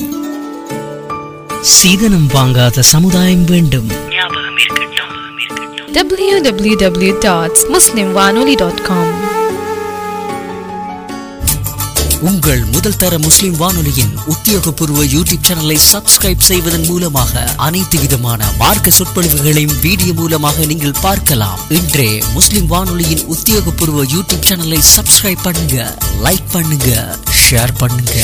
சீதனம் வாங்காத சமுதாயம் வேண்டும். www.muslimwanoli.com உங்கள் முதல் தர முஸ்லிம் வானொலியின் உத்தியோகபூர்வ யூடியூப் சேனலை சப்ஸ்கிரைப் செய்வதன் மூலமாக அனைத்து விதமான மார்க்க சொற்பொழிவுகளையும் வீடியோ மூலமாக நீங்கள் பார்க்கலாம். இன்றே முஸ்லிம் வானொலியின் உத்தியோகபூர்வ யூடியூப் சேனலை சப்ஸ்கிரைப் பண்ணுங்க, லைக் பண்ணுங்க, ஷேர் பண்ணுங்க.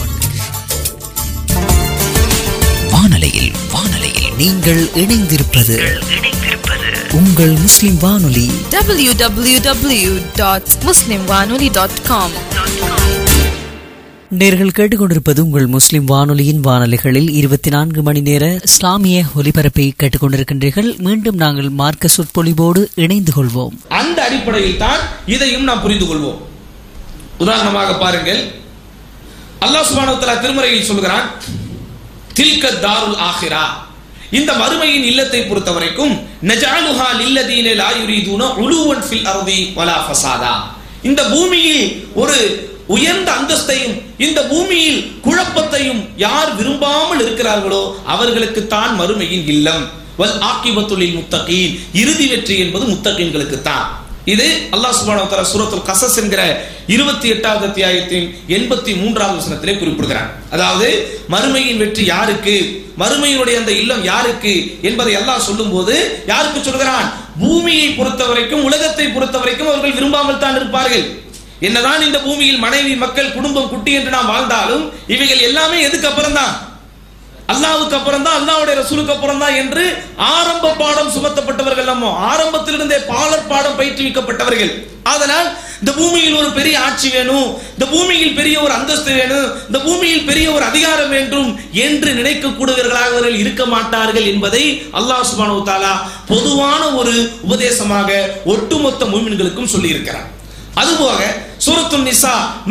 வானொலியில் நீங்கள் இணைந்திருப்பது உங்கள் முஸ்லிம் வானொலி. www.muslimwanoli.com. நேர்கள் கேட்டுக்கொண்டிருப்பது உங்கள் முஸ்லிம் வானொலியின் வானொலிகளில் 24 மணி நேர இஸ்லாமிய ஒலிபரப்பை கேட்டுக்கொண்டிருக்கின்றீர்கள். மீண்டும் நாங்கள் மார்க்க சொற்பொழிவோடு இணைந்து கொள்வோம். அந்த அடிப்படையில் தான் இதையும் நாம் புரிந்து கொள்வோம். உதாரணமாக பாருங்கள், அல்லாஹ் சுப்ஹானஹு வ தஆலா திருமறையில் சொல்கிறான், தில்க தாருல் ஆகிரா, இந்த மறுமையின் இல்லத்தை பொறுத்தவரைக்கும் நஜஅலுஹா லில்லதீன லா யுரீதுன உலுவன் ஃபில் அர்தி வலா ஃபஸாதா, இந்த பூமியில் ஒரு உயர்ந்த அந்தஸ்தையும் இந்த பூமியில் குழப்பத்தையும் யார் விரும்பாமல் இருக்கிறார்களோ அவர்களுக்கு தான் மறுமையின் இல்லம். வல் ஆகிபத்து லில் முத்தகீன், இறுதி வெற்றி என்பது முத்தகீன்களுக்கு தான். இது அல்லாஹ் சுப்ஹானஹு வ தஆலா சூரத்துல் கஸஸ் என்கிற 28வது அத்தியாயத்தின் 83வது வசனத்திலே குறிப்பிடுகிறார். அதாவது மறுமையின் வெற்றி யாருக்கு, மறுமையினுடைய அந்த இல்லம் யாருக்கு என்பதை அல்லாஹ் சொல்லும்போது யாருக்கு சொல்கிறான்? பூமியை பொறுத்தவரைக்கும் உலகத்தை பொறுத்தவரைக்கும் அவர்கள் விரும்பாமல் தான் இருப்பார்கள். என்னதான் இந்த பூமியில் மனைவி மக்கள் குடும்பம் குட்டி என்று நாம் வாழ்ந்தாலும் இவைகள் எல்லாமே எதுக்கு அப்புறம் தான்? அல்லாஹ்வுக்கு அப்புறம் தான், அல்லாஹ்வுடைய ரசூலுக்கு அப்புறம் தான் என்று ஆரம்ப பாடம் சுமத்தப்பட்டவர்கள். நம்ம ஆரம்பத்திலிருந்தே பாலர் பாடம் பயிற்றுவிக்கப்பட்டவர்கள். அதனால் இந்த பூமியில் ஒரு பெரிய ஆட்சி வேணும், இந்த பூமியில் பெரிய ஒரு அந்தஸ்து வேணும், இந்த பூமியில் பெரிய ஒரு அதிகாரம் வேண்டும் என்று நினைக்கக்கூடியவர்களாக அவர்கள் இருக்க மாட்டார்கள் என்பதை அல்லாஹ் சுப்ஹானஹு வ தஆலா பொதுவான ஒரு உபதேசமாக ஒட்டுமொத்த முஃமின்களுக்கும் சொல்லி இருக்கிறார். அதுபோக சூரத்துன் நிசா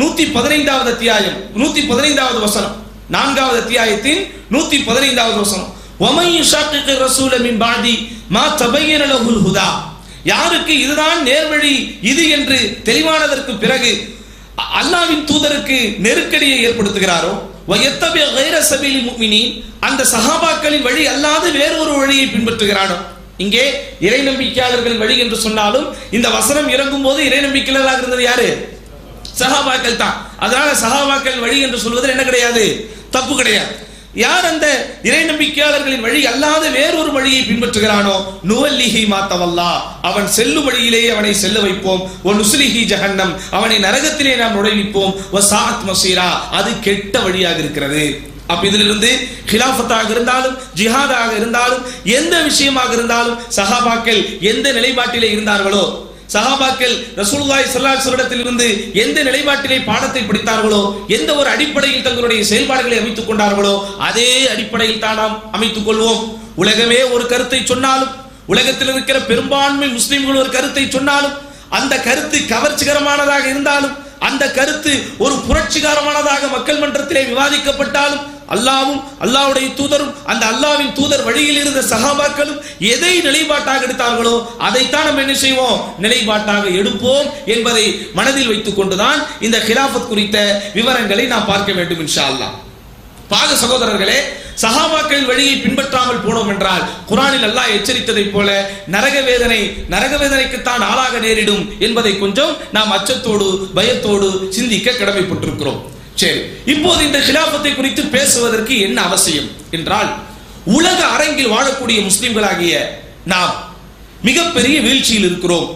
115வது அத்தியாயம் 115வது வசனம், 4வது அத்தியாயத்தின் 115வது வசனம், வமன் யுஷாக்கிக ரசூல மின் பாதி மா தபய்யன லஹுல் ஹுதா, யாருக்கு இதுதான் நேர்வழி இது என்று தெளிவானதற்கு பிறகு அல்லாஹ்வின் தூதருக்கு நெருக்கடியை ஏற்படுத்துகிறாரோ, வயத்தபி கைர சபீலில் முஃமினீன், அந்த சஹாபாக்களின் வழி அல்லாது வேறொரு வழியை பின்பற்றுகிறானோ. இங்கே இறை நம்பிக்கையாளர்களின் வழி என்று சொன்னாலும் இந்த வசனம் இறங்கும் போது இறை நம்பிக்கையாளர்களாக இருந்தது யாரு? சஹாபாக்கள் தான். அதனால சஹாபாக்கள் வழி என்று சொல்வதில் என்ன கிடையாது, தப்பு கிடையாது. யார் அந்த இறை நம்பிக்கையாளர்களின் வழி அல்லாத வேறொரு வழியை பின்பற்றுகிறானோ நுவல்லிஹி மாத்தவல்லா, அவன் செல்லும் வழியிலேயே அவனை செல்ல வைப்போம். ஒ நுஸ்லிஹி ஜஹன்னம், அவனை நரகத்திலே நாம் நுழைவிப்போம். வ சாஅத் மசீரா, அது கெட்ட வழியாக இருக்கிறது. அப்ப இதிலிருந்து ஹிலாஃபத்தாக இருந்தாலும் ஜிஹாதாக இருந்தாலும் எந்த விஷயமாக இருந்தாலும் சஹாபாக்கள் எந்த நிலைப்பாட்டிலே இருந்தார்களோ, சஹாபாக்கள் ரசூலுல்லாஹி ஸல்லல்லாஹு அலைஹி வஸல்லம் இருந்து எந்த நிலைப்பாட்டிலே பாடத்தை படித்தார்களோ, எந்த ஒரு அடிப்படையில் தங்களுடைய செயல்பாடுகளை அமைத்துக் கொண்டார்களோ அதே அடிப்படையில் தான் நாம் அமைத்துக் கொள்வோம். உலகமே ஒரு கருத்தை சொன்னாலும், உலகத்தில் இருக்கிற பெரும்பான்மை முஸ்லிம்கள் ஒரு கருத்தை சொன்னாலும், அந்த கருத்து கவர்ச்சிகரமானதாக இருந்தாலும், அந்த கருத்து ஒரு புரட்சிகரமானதாக மக்கள் மன்றத்திலே விவாதிக்கப்பட்டாலும், அல்லாஹ்வும் அல்லாஹ்வுடைய தூதரும் அந்த அல்லாஹ்வின் தூதர் வழியில் இருந்த சஹாபாக்களும் எதை நிலைப்பாட்டாக எடுத்தார்களோ அதைத்தான் நம்ம என்ன செய்வோம், நிலைப்பாட்டாக எடுப்போம் என்பதை மனதில் வைத்துக் கொண்டுதான் இந்த ஹிலாஃபத் குறித்த விவரங்களை நாம் பார்க்க வேண்டும் இன்ஷா அல்லாஹ். பாக சகோதரர்களே, சஹாபாக்கள் வழியை பின்பற்றாமல் போனோம் என்றால் குர்ஆனில் அல்லாஹ் எச்சரித்ததை போல நரக வேதனைக்குத்தான் ஆளாக நேரிடும் என்பதை கொஞ்சம் நாம் அச்சத்தோடு பயத்தோடு சிந்திக்க கடமைப்பட்டிருக்கிறோம். சரி, இப்போது இந்த ஹிலாஃபத்தை குறித்து பேசுவதற்கு என்ன அவசியம் என்றால், உலக அரங்கில் வாழக்கூடிய முஸ்லிம்களாகிய நாம் மிகப்பெரிய வீழ்ச்சியில் இருக்கிறோம்,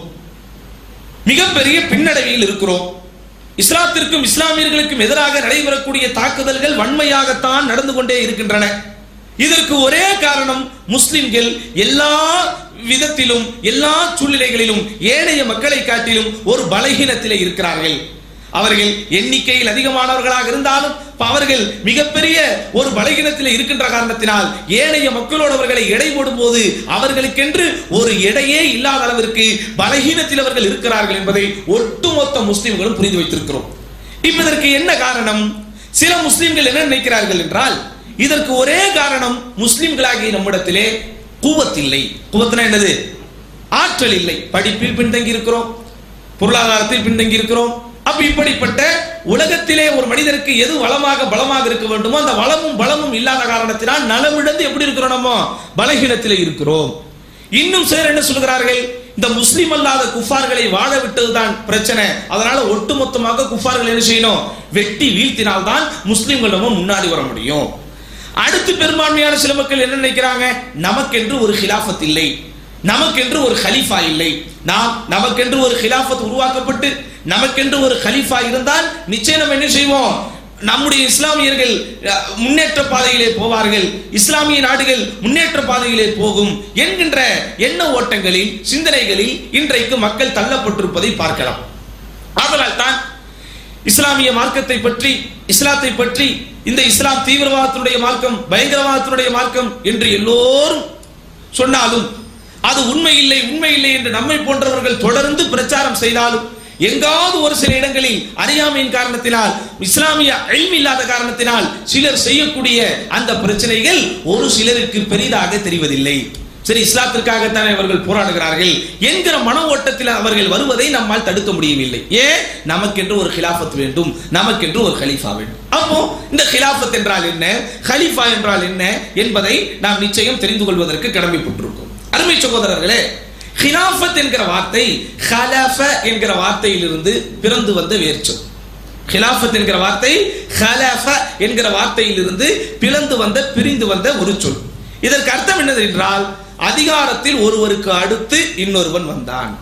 மிகப்பெரிய பின்னடைவில் இருக்கிறோம். இஸ்லாத்திற்கும் இஸ்லாமியர்களுக்கும் எதிராக நடைபெறக்கூடிய தாக்குதல்கள் வன்மையாகத்தான் நடந்து கொண்டே இருக்கின்றன. இதற்கு ஒரே காரணம், முஸ்லிம்கள் எல்லா விதத்திலும் எல்லா சூழ்நிலைகளிலும் ஏனைய மக்களை காட்டிலும் ஒரு பலகீனத்திலே இருக்கிறார்கள். அவர்கள் எண்ணிக்கையில் அதிகமானவர்களாக இருந்தாலும் அவர்கள் மிகப்பெரிய ஒரு பலகீனத்தில் இருக்கின்ற காரணத்தினால் ஏனைய மக்களோடு அவர்களை எடை போடும் போது அவர்களுக்கென்று ஒரு எடையே இல்லாத அளவிற்கு பலகீனத்தில் அவர்கள் இருக்கிறார்கள் என்பதை ஒட்டுமொத்த முஸ்லிம்களும் புரிந்து வைத்திருக்கிறோம். இதற்கு என்ன காரணம்? சில முஸ்லிம்கள் என்ன நினைக்கிறார்கள் என்றால், இதற்கு ஒரே காரணம், முஸ்லிம்களாகிய நம்மிடத்திலே குவத் இல்லை. குவத்னா என்னது? ஆற்றல் இல்லை. படிப்பில் பின்தங்கி இருக்கிறோம், பொருளாதாரத்தில் பின்தங்கி இருக்கிறோம். அப்ப இப்படிப்பட்ட உலகத்திலே ஒரு மனிதருக்கு எது பலமாக இருக்க வேண்டுமோ அந்த வளமும் பலமும் இல்லாத காரணத்தினால் நலமிழந்து எப்படி இருக்கிறோம், நம்ம பலகீனத்திலே இருக்கிறோம். இன்னும் சிலர் என்ன சொல்கிறார்கள், இந்த முஸ்லிம் அல்லாத குஃபார்களை வாழ விட்டதுதான் பிரச்சனை, அதனால ஒட்டுமொத்தமாக குஃபார்கள் என்ன செய்யணும், வெட்டி வீழ்த்தினால்தான் முஸ்லிம்கள் நம்ம முன்னாடி வர முடியும். அடுத்து பெரும்பான்மையான சில மக்கள் என்ன நினைக்கிறாங்க, நமக்கென்று ஒரு ஹிலாஃபத் இல்லை, நமக்கென்று ஒரு கலீஃபா இல்லை. நமக்கென்று ஒரு ஹிலாஃபத் உருவாக்கப்பட்டு நமக்கென்று ஒரு கலீஃபா இருந்தால் நிச்சயம் நம்ம என்ன செய்வோம், நம்முடைய இஸ்லாமியர்கள் முன்னேற்ற பாதையிலே போவார்கள், இஸ்லாமிய நாடுகள் முன்னேற்ற பாதையிலே போகும் என்கின்ற எண்ண ஓட்டங்களில் சிந்தனைகளில் இன்றைக்கு மக்கள் தள்ளப்பட்டிருப்பதை பார்க்கலாம். ஆதலால் தான் இஸ்லாமிய மார்க்கத்தை பற்றி, இஸ்லாத்தை பற்றி, இந்த இஸ்லாம் தீவிரவாதத்தினுடைய மார்க்கம், பயங்கரவாதத்தினுடைய மார்க்கம் என்று எல்லோரும் சொன்னாலும் அது உண்மை இல்லை என்று நம்மை போன்றவர்கள் தொடர்ந்து பிரச்சாரம் செய்தாலும் எங்காவது ஒரு சில இடங்களில் அறியாமையின் காரணத்தினால், இஸ்லாமிய இல்ம் இல்லாத காரணத்தினால் சிலர் செய்யக்கூடிய அந்த பிரச்சனைகள் ஒரு சிலருக்கு பெரிதாக தெரிவதில்லை. சரி, இஸ்லாத்திற்காகத்தான் அவர்கள் போராடுகிறார்கள் என்கிற மன ஓட்டத்தில் அவர்கள் வருவதை நம்மால் தடுக்க முடியவில்லை. ஏன்? நமக்கென்று ஒரு ஹிலாஃபத் வேண்டும், நமக்கென்று ஒரு கலீஃபா வேண்டும். அப்போ இந்த ஹிலாஃபத் என்றால் என்ன, கலீஃபா என்றால் என்ன என்பதை நாம் நிச்சயம் தெரிந்து கொள்வதற்கு கடமைப்பட்டிருக்கிறோம். அருமை சகோதரர்களே, ஹிலாஃபத் என்கிற வார்த்தை ஹலஃப என்கிற வார்த்தையிலிருந்து பிறந்து வந்த வேர்ச்சொல். ஹிலாஃபத் என்கிற வார்த்தை ஹலஃப என்கிற வார்த்தையிலிருந்து பிரிந்து வந்த ஒரு சொல். இதற்கு அர்த்தம் என்னது என்றால், அதிகாரத்தில் ஒருவருக்கு அடுத்து இன்னொருவன் வந்தான்.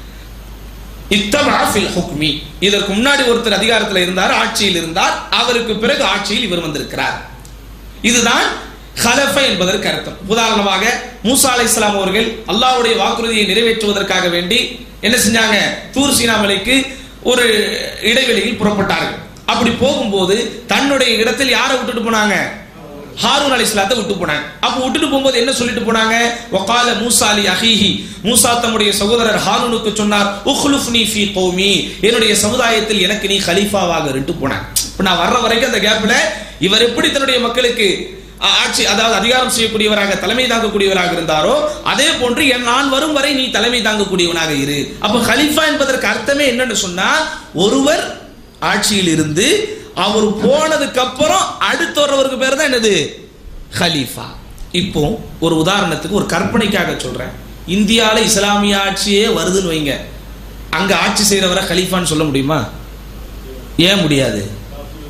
இத்தபா ஃபில் ஹுக்மி, இதற்கு முன்னாடி ஒருத்தர் அதிகாரத்தில் இருந்தார், ஆட்சியில் இருந்தார், அவருக்கு பிறகு ஆட்சியில் இவர் வந்திருக்கிறார். இதுதான் ஹலஃப என்பதற்கு அர்த்தம். உதாரணமாக மூசா அலைஹிஸ்ஸலாம் அவர்கள் அல்லாஹ்வுடைய வாக்குறுதியை நிறைவேற்றுவதற்காக வேண்டி என்ன செஞ்சாங்க, தூர் சீனா மலைக்கு ஒரு இடைவெளியில் புறப்பட்டார்கள். அப்படி போகும்போது தன்னுடைய இடத்தில் யாரை விட்டுட்டு போனாங்க, ஹாரூன் அலைஹிஸ்ஸலாத்தை விட்டு போனாங்க. அப்ப விட்டுட்டு போகும்போது என்ன சொல்லிட்டு போனாங்க, வகால மூசா லி அஹீஹி, மூசா தம்முடைய சகோதரர் ஹாரூனுக்கு சொன்னார், உக்லுஃப்னி ஃபீ கௌமி, என்னுடைய சமுதாயத்தில் எனக்கு நீ கலீஃபாவாக இருந்து போனாங்க. இப்ப நான் வர்ற வரைக்கும் அந்த கேப்ல இவர் எப்படி தன்னுடைய மக்களுக்கு ஆட்சி, அதாவது அதிகாரம் செய்யக்கூடியவராக, தலைமை தாங்கக்கூடியவராக இருந்தாரோ அதே போன்று நான் வரும் வரை நீ தலைமை தாங்கக்கூடியவனாக இரு. அப்ப கலீஃபா என்பதற்கு அர்த்தமே என்னன்னு சொன்னா, ஒருவர் ஆட்சியில் இருந்து அவர் போனதுக்கு அப்புறம் அடுத்து வர்றவருக்கு பேர் தான் என்னது, கலீஃபா. இப்போ ஒரு உதாரணத்துக்கு, ஒரு கற்பனைக்காக சொல்றேன், இந்தியாவில் இஸ்லாமிய ஆட்சியே வருதுன்னு வைங்க, அங்க ஆட்சி செய்யறவரை கலீஃபான்னு சொல்ல முடியுமா? ஏன் முடியாது?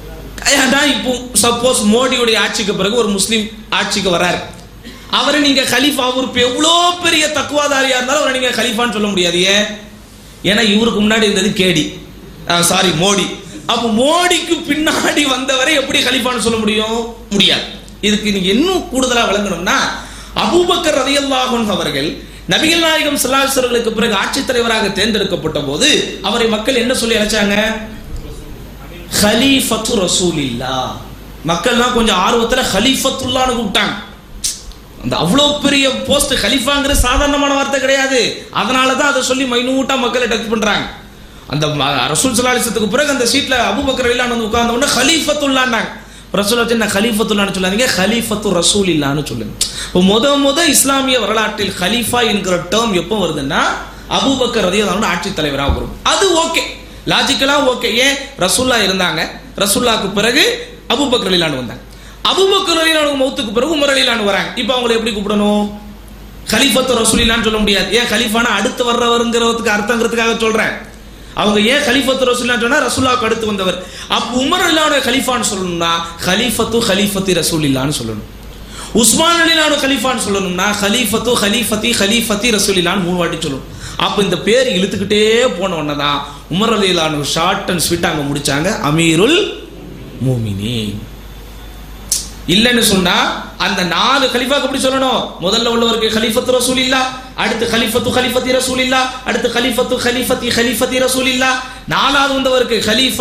ஏன்னா இப்போ சப்போஸ் மோடியுடைய ஆட்சிக்கு பிறகு ஒரு முஸ்லீம் ஆட்சிக்கு வராரு, அவரை நீங்க கலீஃபா, அவர் எவ்வளோ பெரிய தக்குவாதாரியா இருந்தாலும் அவரை நீங்க கலீஃபான்னு சொல்ல முடியாது. ஏன்னா இவருக்கு முன்னாடி இருந்தது கேடி, சாரி மோடி. அப்போ மோடிக்கு பின்னாடி வந்தவரை எப்படி கலீஃபான்னு சொல்ல முடியாது. இதுக்கு நீங்க இன்னும் கூடுதலா விளங்கணும்னா, அபூபக்கர் ரலியல்லாஹு அன்ஹு அவர்கள் நபிகள் நாயகம் ஸல்லல்லாஹு அலைஹி வஸல்லுக்கு பிறகு ஆட்சி தலைவராக தேர்ந்தெடுக்கப்பட்ட போது அவரை மக்கள் என்ன சொல்லி அழைச்சாங்க? கலீஃபத்து ரசூலில்லாஹ். மக்கள்லாம் கொஞ்சம் ஆர்வத்துல கலீஃபத்துல்லாஹ்னு கூப்பிட்டாங்க. அந்த அவ்வளவு பெரிய போஸ்ட், கலீஃபாங்கிற சாதாரணமான வார்த்தை கிடையாது. அதனாலதான் அதை சொல்லி மைனூட்டா மக்களை டச் பண்றாங்க. அந்த ரசூல் ஸல்லல்லாஹு அலைஹி வஸல்லுக்கு பிறகு அந்த சீட்ல அபூபக்கர் ரலியல்லாஹு அன்ஹு உட்கார்ந்த உடனே கலீஃபத்துல்லாஹ்னாங்க. ரசூல் என்ன கலீஃபத்துல்லாஹ்னு சொல்லாதீங்க, கலீஃபத்து ரசூலில்லாஹ்னு சொல்லுங்க. இப்போ முத இஸ்லாமிய வரலாற்றில் கலீஃபா என்கிற டேர்ம் எப்போ வருதுன்னா அபூபக்கர் ரலியல்லாஹு அன்ஹு ஆட்சி தலைவராக வரும். அது ஓகே, லாஜிக்கலா ஓகே. ஏன் ரசூல்லா இருந்தாங்க, ரசூல்லாக்கு பிறகு அபூபக்கர் ரலியல்லாஹு அன்ஹு வந்தாங்க. அபூபக்கர் ரலியல்லாஹு அன்ஹு மௌத்துக்கு பிறகு உமர் ரலியல்லாஹு அன்ஹு வராங்க. இப்போ அவங்களை எப்படி கூப்பிடணும்? கலீஃபத்து ரசூலில்லாஹ்னு சொல்ல முடியாது. ஏன் கலீஃபானா அடுத்து வர்றவருங்கிறதுக்கு அர்த்தங்கிறதுக்காக சொல்றேன். அவங்க ஏன் கலீஃபத்து ரசூலுல்லாஹ் சொன்னா ரசூலுல்லாஹ்க்கு அடுத்து வந்தவர். அப்ப உமர் ரலியல்லாஹு அன்ஹு கலீஃபான்னு சொல்லணும்னா கலீஃபத்தி ரசூலில்லாஹ்னு சொல்லணும். உஸ்மான் ரலியல்லாஹு அன்ஹு கலீஃபான்னு சொல்லணும்னா கலீஃபத்தி ரசூலில்லாஹ்னு 3 வாட்டி சொல்லணும். அப்ப இந்த பேர் இழுத்துக்கிட்டே போன உடனே தான் உமர் ரலியல்லாஹு அன்ஹு ஷார்ட் அண்ட் ஸ்வீட் அங்க முடிச்சாங்க, அமீருல் முஃமினீன். இல்லன்னு சொன்னா அந்த 4 கலீஃபாக்கு எப்படி சொல்லணும்? முதல்ல உள்ளவருக்கு கலீஃபத்து ரசூலில்லாஹ், அடுத்து கலீஃபத்தி ரசூலில்லாஹ், அடுத்து கலீஃபத்தி ரசூலில்லாஹ், 4வது வந்தவருக்கு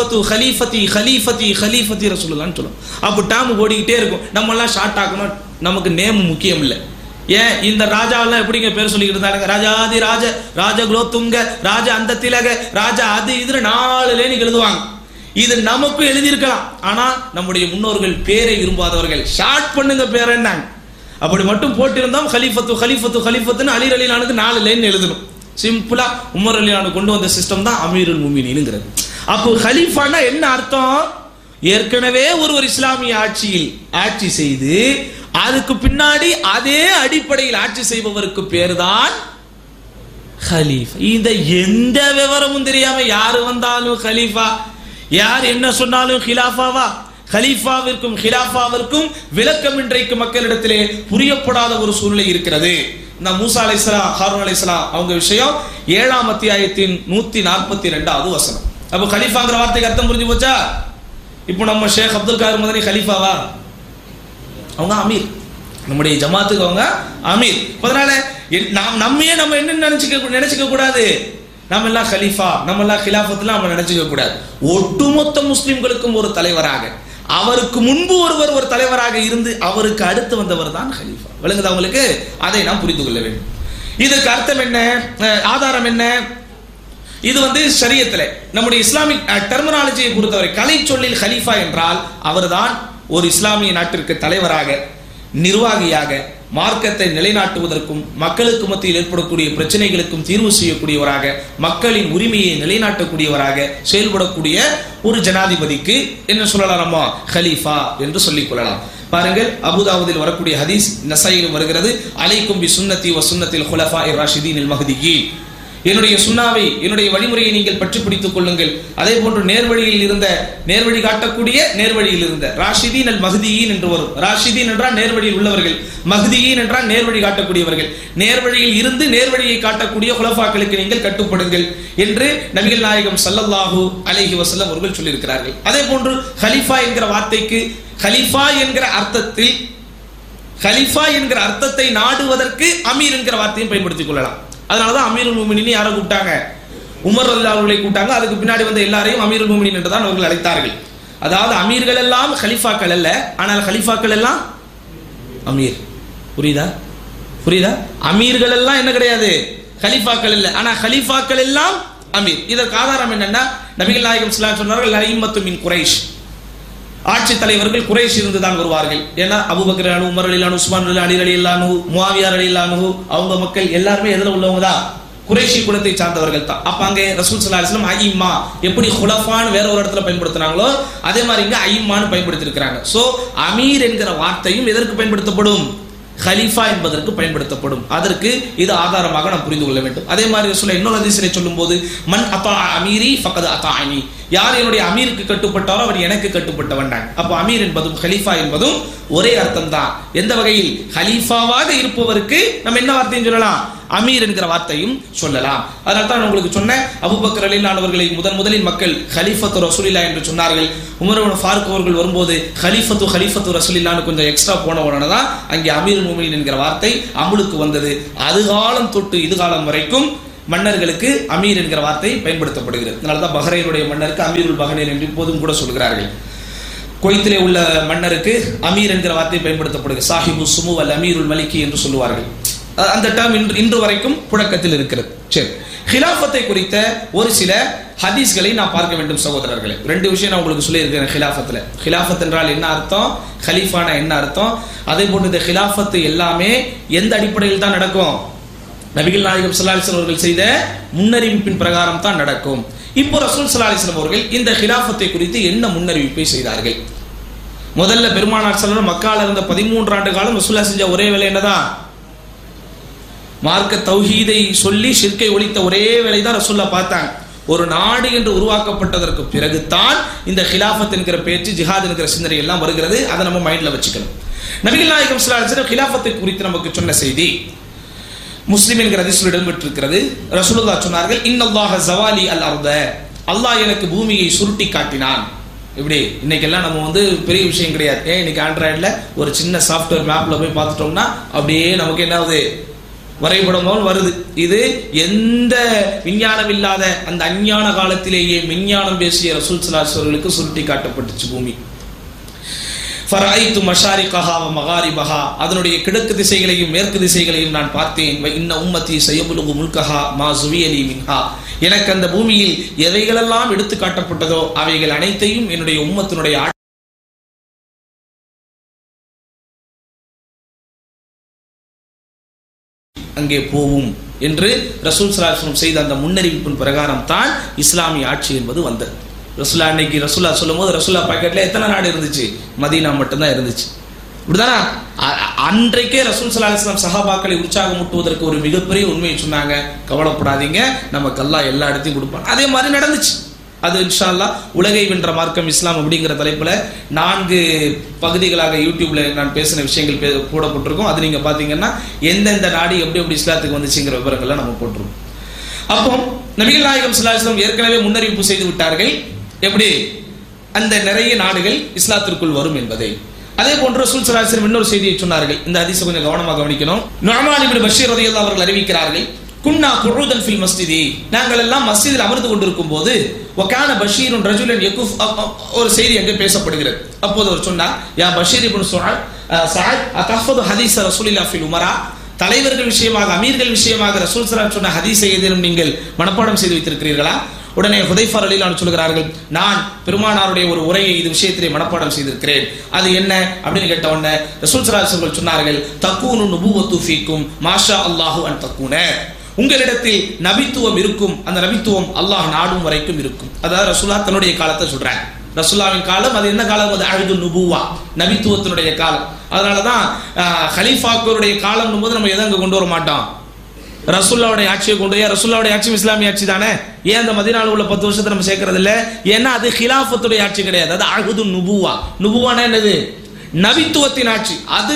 கலீஃபத்தி ரசூலுல்லாஹ்னு சொல்லணும். அப்ப டாம் ஓடிக்கிட்டே இருக்கும். நம்ம எல்லாம் ஷார்ட் ஆக்கணும், நமக்கு நேம் முக்கியம் இல்லை. ஏன் இந்த ராஜாவெல்லாம் எப்படிங்க பேர் சொல்லிக்கிட்டு இருந்தாங்க? ராஜாதி ராஜ, ராஜ குலோத்துங்க, ராஜ அந்த திலக, ராஜா அது இதுன்னு 4 லேனிக்கு எழுதுவாங்க. இது நமக்கும் எழுதியிருக்கலாம். ஆனா நம்முடைய முன்னோர்கள் பேரை விரும்பாதவர்கள் ஷார்ட் பண்ணுங்க பேர் என்னங்க, அப்படி மட்டும் போட்டிருந்தோம் கலீஃபத்துன்னு அலி ரலியல்லாஹு அன்ஹுக்கு 4 லைன் எழுதணும். சிம்பிளா உமர் ரலியல்லாஹு அன்ஹு கொண்டு வந்த சிஸ்டம் தான் அமீருல் முஃமினீன்ங்கிறது. அப்போ கலீஃபானா என்ன அர்த்தம்? ஏற்கனவே ஒருவர் இஸ்லாமிய ஆட்சியில் ஆட்சி செய்து அதுக்கு பின்னாடி அதே அடிப்படையில் ஆட்சி செய்பவருக்கு பேர் தான் கலீஃபா. இந்த எந்த விவரமும் தெரியாம யாரு வந்தாலும் கலீஃபா, யார் என்ன சொன்னாலும் ஹிலாஃபாவா? கலீஃபாவிற்கும் ஹிலாஃபாவிற்கும் விளக்கம் இன்றைக்கு மக்களிடத்திலே புரியப்படாத ஒரு சூழ்நிலை இருக்கிறது. இந்த மூசா அலைஹிஸ்ஸலாம், ஹாரூன் அலைஹிஸ்ஸலாம் அவங்க விஷயம் 7ஆம் அத்தியாயத்தின் 142வது வசனம். அப்ப கலீஃபாங்கிற வார்த்தைக்கு அர்த்தம் புரிஞ்சு போச்சா? இப்போ நம்ம ஷேக் அப்துல் காதர் மதனி கலீஃபாவா? அவங்க அமீர், நம்முடைய ஜமாத்துக்கு அவங்க அமீர். அதனால நம்ம என்ன நினைச்சுக்க கூடாது, நம்ம எல்லாம் கலீஃபா, நம்ம எல்லாம் கிலாஃபத்லாம் நம்ம நினைச்சுக்க கூடாது. ஒட்டுமொத்த முஸ்லிம்களுக்கும் ஒரு தலைவராக, அவருக்கு முன்பு ஒரு தலைவராக இருந்து அவருக்கு அடுத்து வந்தவர் தான் கலீஃபா. விளங்குது அவங்களுக்கு? அதை நாம் புரிந்து கொள்ள வேண்டும். இதுக்கு அர்த்தம் என்ன, ஆதாரம் என்ன? இது ஷரியத்துல நம்முடைய இஸ்லாமிக் டெர்மினாலஜியை பொறுத்தவரை கலை சொல்லில் கலீஃபா என்றால் அவர்தான் ஒரு இஸ்லாமிய நாட்டிற்கு தலைவராக, நிர்வாகியாக, மார்க்கத்தை நிலைநாட்டுவதற்கும் மக்களுக்கு மத்தியில் ஏற்படக்கூடிய பிரச்சனைகளுக்கும் தீர்வு செய்யக்கூடியவராக, மக்களின் உரிமையை நிலைநாட்டக்கூடியவராக செயல்படக்கூடிய ஒரு ஜனாதிபதிக்கு என்ன சொல்லலாம்? நம்ம கலீஃபா என்று சொல்லிக் கொள்ளலாம். பாருங்கள், அபூதாவுதில் வரக்கூடிய ஹதீஸ், நஸாயிலும் வருகிறது, அலைக்கும் பி சுன்னதி வ சுன்னத்தில் குலஃபாஇர் ராஷிதீனில் மஹ்தியீன். என்னுடைய சுன்னாவை, என்னுடைய வழிமுறையை நீங்கள் பற்றி பிடித்துக் கொள்ளுங்கள். அதே போன்று நேர்வழி காட்டக்கூடிய நேர்வழியில் இருந்த ராஷிதீன் அல் மஹ்தியீன் என்று வரும். ராஷிதீன் என்றால் நேர்வழியில் உள்ளவர்கள், மஹ்தியீன் என்றால் நேர்வழி காட்டக்கூடியவர்கள். நேர்வழியில் இருந்து நேர்வழியை காட்டக்கூடிய குலஃபாக்களுக்கு நீங்கள் கட்டுப்படுங்கள் என்று நபிகள் நாயகம் ஸல்லல்லாஹு அலைஹி வஸல்லம் அவர்கள் சொல்லியிருக்கிறார்கள். அதே போன்று கலீஃபா என்கிற வார்த்தைக்கு கலீஃபா என்கிற அர்த்தத்தை நாடுவதற்கு அமீர் என்கிற வார்த்தையும் பயன்படுத்திக் கொள்ளலாம். அதனாலதான் அமீருல் முஃமினீன் யாரை கூப்பிட்டாங்க? உமர் ரலியல்லாஹு அன்ஹு கூப்பிட்டாங்க. அதுக்கு பின்னாடி வந்த எல்லாரையும் அமீருல் முஃமினீன் என்று தான் அவர்கள் அழைத்தார்கள். அதாவது அமீர்கள் எல்லாம் கலீஃபாக்கள் அல்ல, ஆனால் கலீஃபாக்கள் எல்லாம் அமீர். புரியுதா? அமீர்கள் எல்லாம் என்ன கிடையாது? கலீஃபாக்கள் இல்ல, ஆனா கலீஃபாக்கள் எல்லாம் அமீர். இதற்கு ஆதாரம் என்னன்னா, நபிகள் நாயகம் ஸல்லல்லாஹு அலைஹி வஸல்லம் சொன்னார்கள், அஇம்மத்து மின் குரைஷ், ஆட்சி தலைவர்கள் குறைஷ் இருந்து தான் வருவார்கள். ஏன்னா அபூபக்கர் ரலியல்லாஹு அன்ஹு, உமர் ரலியல்லாஹு அன்ஹு, உஸ்மான் ரலியல்லாஹு அலி ரலியல்லாஹு அன்ஹு, முஆவியா ரலியல்லாஹு அன்ஹு, அவங்க மக்கள் எல்லாருமே எதுல உள்ளவங்க தான்? குறைஷி குலத்தை சார்ந்தவர்கள் தான். அப்ப அங்கே ரசூல் ஸல்லல்லாஹு அலைஹி வஸல்லம் அயிம்மா, எப்படி குலஃபான்னு வேற ஒரு இடத்துல பயன்படுத்தினாங்களோ அதே மாதிரி இங்க அயிம்மான்னு பயன்படுத்தி இருக்காங்க. சோ அமீர் என்கிற வார்த்தையும் எதற்கு பயன்படுத்தப்படும்? ஹலீஃபா என்பதற்கு பயன்படுத்தப்படும். அதற்கு இது ஆதாரமாக நாம் புரிந்து கொள்ள வேண்டும். அதே மாதிரி ரசூலுல்லாஹ் இன்னொரு ஹதீஸிலே சொல்லும்போது மன் அத்தா அமீரி ஃபக்கத் அத்தாஅனி, யார் என்னுடைய அமீருக்கு கட்டுப்பட்டாரோ அவர் எனக்கு கட்டுப்பட்டவன். அப்போ அமீர் என்பதும் ஹலீஃபா என்பதும் ஒரே அர்த்தம் தான். எந்த வகையில்? ஹலீஃபாவாக இருப்பவருக்கு நம்ம என்ன வார்த்தையும் சொல்லலாம், அமீர் என்கிற வார்த்தையும் சொல்லலாம். அதனால தான் உங்களுக்கு சொன்ன அபூபக்கர் ரலியல்லாஹு அவர்களை முதலில் மக்கள் ஹலீஃபத்து ரசூலில்லாஹ் என்று சொன்னார்கள். உமர் இப்னு ஃபாரூக் அவர்கள் வரும்போது ஹலீஃபத்து ரசூலில்லாஹ்னு கொஞ்சம் எக்ஸ்ட்ரா போன உடனே தான் அங்கே அமீர் முஃமினீன் என்கிற வார்த்தை அமுலுக்கு வந்தது. அது காலம் தொட்டு இது காலம் வரைக்கும் மன்னர்களுக்கு அமீர் என்கிற வார்த்தை பயன்படுத்தப்படுகிறது. அதனால தான் பஹ்ரைனுடைய மன்னருக்கு அமீருல் பஹ்ரைன் என்று இப்போதும் கூட சொல்கிறார்கள். குவைத்திலே உள்ள மன்னருக்கு அமீர் என்கிற வார்த்தை பயன்படுத்தப்படுகிறது. சாஹிபு சுமு அல் அமீருல் மலிக்கி என்று சொல்லுவார்கள். அந்த டேர்ம் இன்று வரைக்கும் புழக்கத்தில் இருக்கிறது. சரி, ஹிலாஃபத்தை குறித்த ஒரு சில ஹதீஸ்களை நான் பார்க்க வேண்டும் சகோதரர்களே. ரெண்டு விஷயம் நான் உங்களுக்கு சொல்லியிருக்கிறேன். ஹிலாஃபத் என்றால் என்ன அர்த்தம், ஹலீஃபானா என்ன அர்த்தம், அதே போன்று இந்த ஹிலாஃபத்து எல்லாமே எந்த அடிப்படையில் தான் நடக்கும்? நபிகள் நாயகம் ஸல்லல்லாஹு அலைஹி வஸல்லம் அவர்கள் செய்த முன்னறிவிப்பின் பிரகாரம் தான் நடக்கும். இப்போ ரசூல் ஸல்லல்லாஹு அலைஹி வஸல்லம் அவர்கள் இந்த ஹிலாஃபத்தை குறித்து என்ன முன்னறிவிப்பை செய்தார்கள்? முதல்ல பெருமானார் ஸல்லல்லாஹு மக்கால இருந்த 13 ஆண்டு காலம் ரசூலுல்லாஹ் செஞ்ச ஒரே வேலை என்னதான்? மார்க்க தௌஹீதை சொல்லி ஷிர்கை ஒழித்த ஒரே வேலை தான் ரசூலுல்லாஹ் பார்த்தாங்க. ஒரு நாடு என்று உருவாக்கப்பட்டதற்கு பிறகுதான் இந்த ஹிலாஃபத் என்கிற பேச்சு, ஜிஹாத் என்கிற சிந்தனை எல்லாம் வருகிறது. அதை நம்ம மைண்ட்ல வச்சுக்கணும். நபிகள் நாயகம் ஸல்லல்லாஹு அலைஹி வஸல்லம் ஹிலாஃபத்தை குறித்து நமக்கு சொன்ன செய்தி முஸ்லிம் என்கிற ஹதீஸில் இடம்பெற்றிருக்கிறது. ரசூலுல்லாஹ் சொன்னார்கள், இன்னல்லாஹ ஸவாலி அல் அர்த, அல்லாஹ் எனக்கு பூமியை சுருட்டி காட்டினான். இப்படி இன்னைக்கெல்லாம் நம்ம பெரிய விஷயம் கிடையாது. இன்னைக்கு ஆண்ட்ராய்டில் ஒரு சின்ன சாஃப்ட்வேர் மேப்ல போய் பார்த்துட்டோம்னா அப்படியே நமக்கு என்ன ஆகுது, வரைபடமும் வருது. இது எந்த விஞ்ஞானம் இல்லாத அந்த அஞ்ஞான காலத்திலேயே விஞ்ஞானம் பேசிய ரசூல் ஸல்லல்லாஹு அலைஹி வஸல்லம் சுருட்டி காட்டப்பட்டுச்சு பூமி. ஃபரைது மஷாரிகஹா வ மகாரிபஹா, அதனுடைய கிழக்கு திசைகளையும் மேற்கு திசைகளையும் நான் பார்த்தேன். வ இன்ன உம்மத்தி சயபுலுகு முல்கஹா மா ஸுவியலி மின்ஹா, எனக்கு அந்த பூமியில் எவைகளெல்லாம் எடுத்து காட்டப்பட்டதோ அவைகள் அனைத்தையும் என்னுடைய உம்மத்தினுடைய அங்கே போவும் என்று ரசூல் ஸல்லல்லாஹு அலைஹி வஸல்லம் செய்த அந்த முன்னறிவிப்பின் பிரகாரம் தான் இஸ்லாமிய ஆட்சி என்பது வந்தது. ரசூலுல்லாஹ் அன்னைக்கு ரசூலுல்லாஹ் சொல்லும்போது ரசூலுல்லாஹ் பாக்கெட்ல எத்தனை நாடு இருந்துச்சு? மதீனா மட்டும்தான் இருந்துச்சு. இப்படிதானா? அன்றைக்கே ரசூல் ஸல்லல்லாஹு அலைஹி வஸல்லம் சஹாபாக்களை உற்சாகமூட்டுவதற்கு ஒரு மிகப்பெரிய உண்மையை சொன்னாங்க, கவலைப்படாதீங்க, நமக்கு அல்லாஹ் எல்லா இடத்தையும் கொடுப்பான். அதே மாதிரி நடந்துச்சு. அது இன்ஷா அல்லாஹ் உலகை வென்ற மார்க்கம் இஸ்லாம் அப்படிங்கிற தலைப்புல 4 பகுதிகளாக யூடியூப்ல நான் பேசின விஷயங்கள் போடப்பட்டிருக்கும். அது நீங்க பாத்தீங்கன்னா எந்தெந்த நாடு எப்படி இஸ்லாத்துக்கு வந்துச்சுங்கிற விவரங்கள்லாம் நம்ம போட்டிருக்கோம். அப்போ நபிகள் நாயகம் ஸல்லல்லாஹு அலைஹி வஸல்லம் ஏற்கனவே முன்னறிவிப்பு செய்து விட்டார்கள், எப்படி அந்த நிறைய நாடுகள் இஸ்லாத்திற்குள் வரும் என்பதை. அதே போன்று ரசூல் ஸல்லல்லாஹு அலைஹி வஸல்லம் இன்னொரு செய்தியை சொன்னார்கள். இந்த ஹதீஸை கொஞ்சம் கவனமாக கவனிக்கணும். நுஅமான் இப்னு பஷீர் ரலியல்லாஹு அவர்கள் அறிவிக்கிறார்கள், குன்னா குஊதன் ஃபில் மஸ்ஜிதி, நாங்கள் எல்லாம் மஸ்ஜிதில் அமர்ந்து கொண்டிருக்கும் போது வகான பஷீருன் ரஜுலன் யகுஃப், ஒரு செய்தி அங்கே பேசப்படுகிறது. அப்போது அவர் சொன்னார், யா பஷீர் இப்னு சஅத் அதஹஃபது ஹதீஸ ரசூலில்லாஹி ஃபில் உமரா, தலைவர்கள் விஷயமாக அமீர்கள் விஷயமாக ரசூல் ஸல்லல்லாஹு அலைஹி வஸல்லம் சொன்ன ஹதீஸை ஏதேனும் நீங்கள் மனப்பாடம் செய்து வைத்திருக்கிறீர்களா? உடனே ஹுதைஃபா ரலியல்லாஹு அன்ஹு சொல்கிறார்கள், நான் பெருமானாருடைய ஒரு உரையை இது விஷயத்திலே மனப்பாடம் செய்திருக்கிறேன். அது என்ன அப்படின்னு கேட்ட உடனே ரசூல் ஸல்லல்லாஹு அலைஹி வஸல்லம் சொன்னார்கள், தகூனு நுபுவத்து ஃபீக்கும் மாஷா அல்லாஹு அன் தகூன, உங்களிடத்தில் நபித்துவம் இருக்கும், அந்த நபித்துவம் அல்லாஹ் நாடும் வரைக்கும் இருக்கும். அதாவது ரசூலுல்லாஹ் தன்னுடைய காலத்தை சொல்றாங்க. ரசூலுல்லாஹ்வின் காலம் அது என்ன காலம்? அது அஹ்து நுபுவா, நபித்துவத்தினுடைய காலம். அதனாலதான் ஹலீஃபாக்களுடைய காலம் போது நம்ம எதை அங்க கொண்டு வர மாட்டோம், ரசூலுல்லாஹ்வுடைய ஆட்சியை கொண்டு. ரசூலுல்லாஹ்வுடைய ஆட்சி இஸ்லாமிய ஆட்சி தானே, ஏன் அந்த மதீனாவில் உள்ள 10 வருஷத்தை நம்ம சேர்க்கறது இல்ல? ஏன்னா அது ஹிலாஃபத்துடைய ஆட்சி கிடையாது, அது அஹ்து நுபுவா. நுபுவானா என்னது? நபித்துவத்தின் ஆட்சி. அது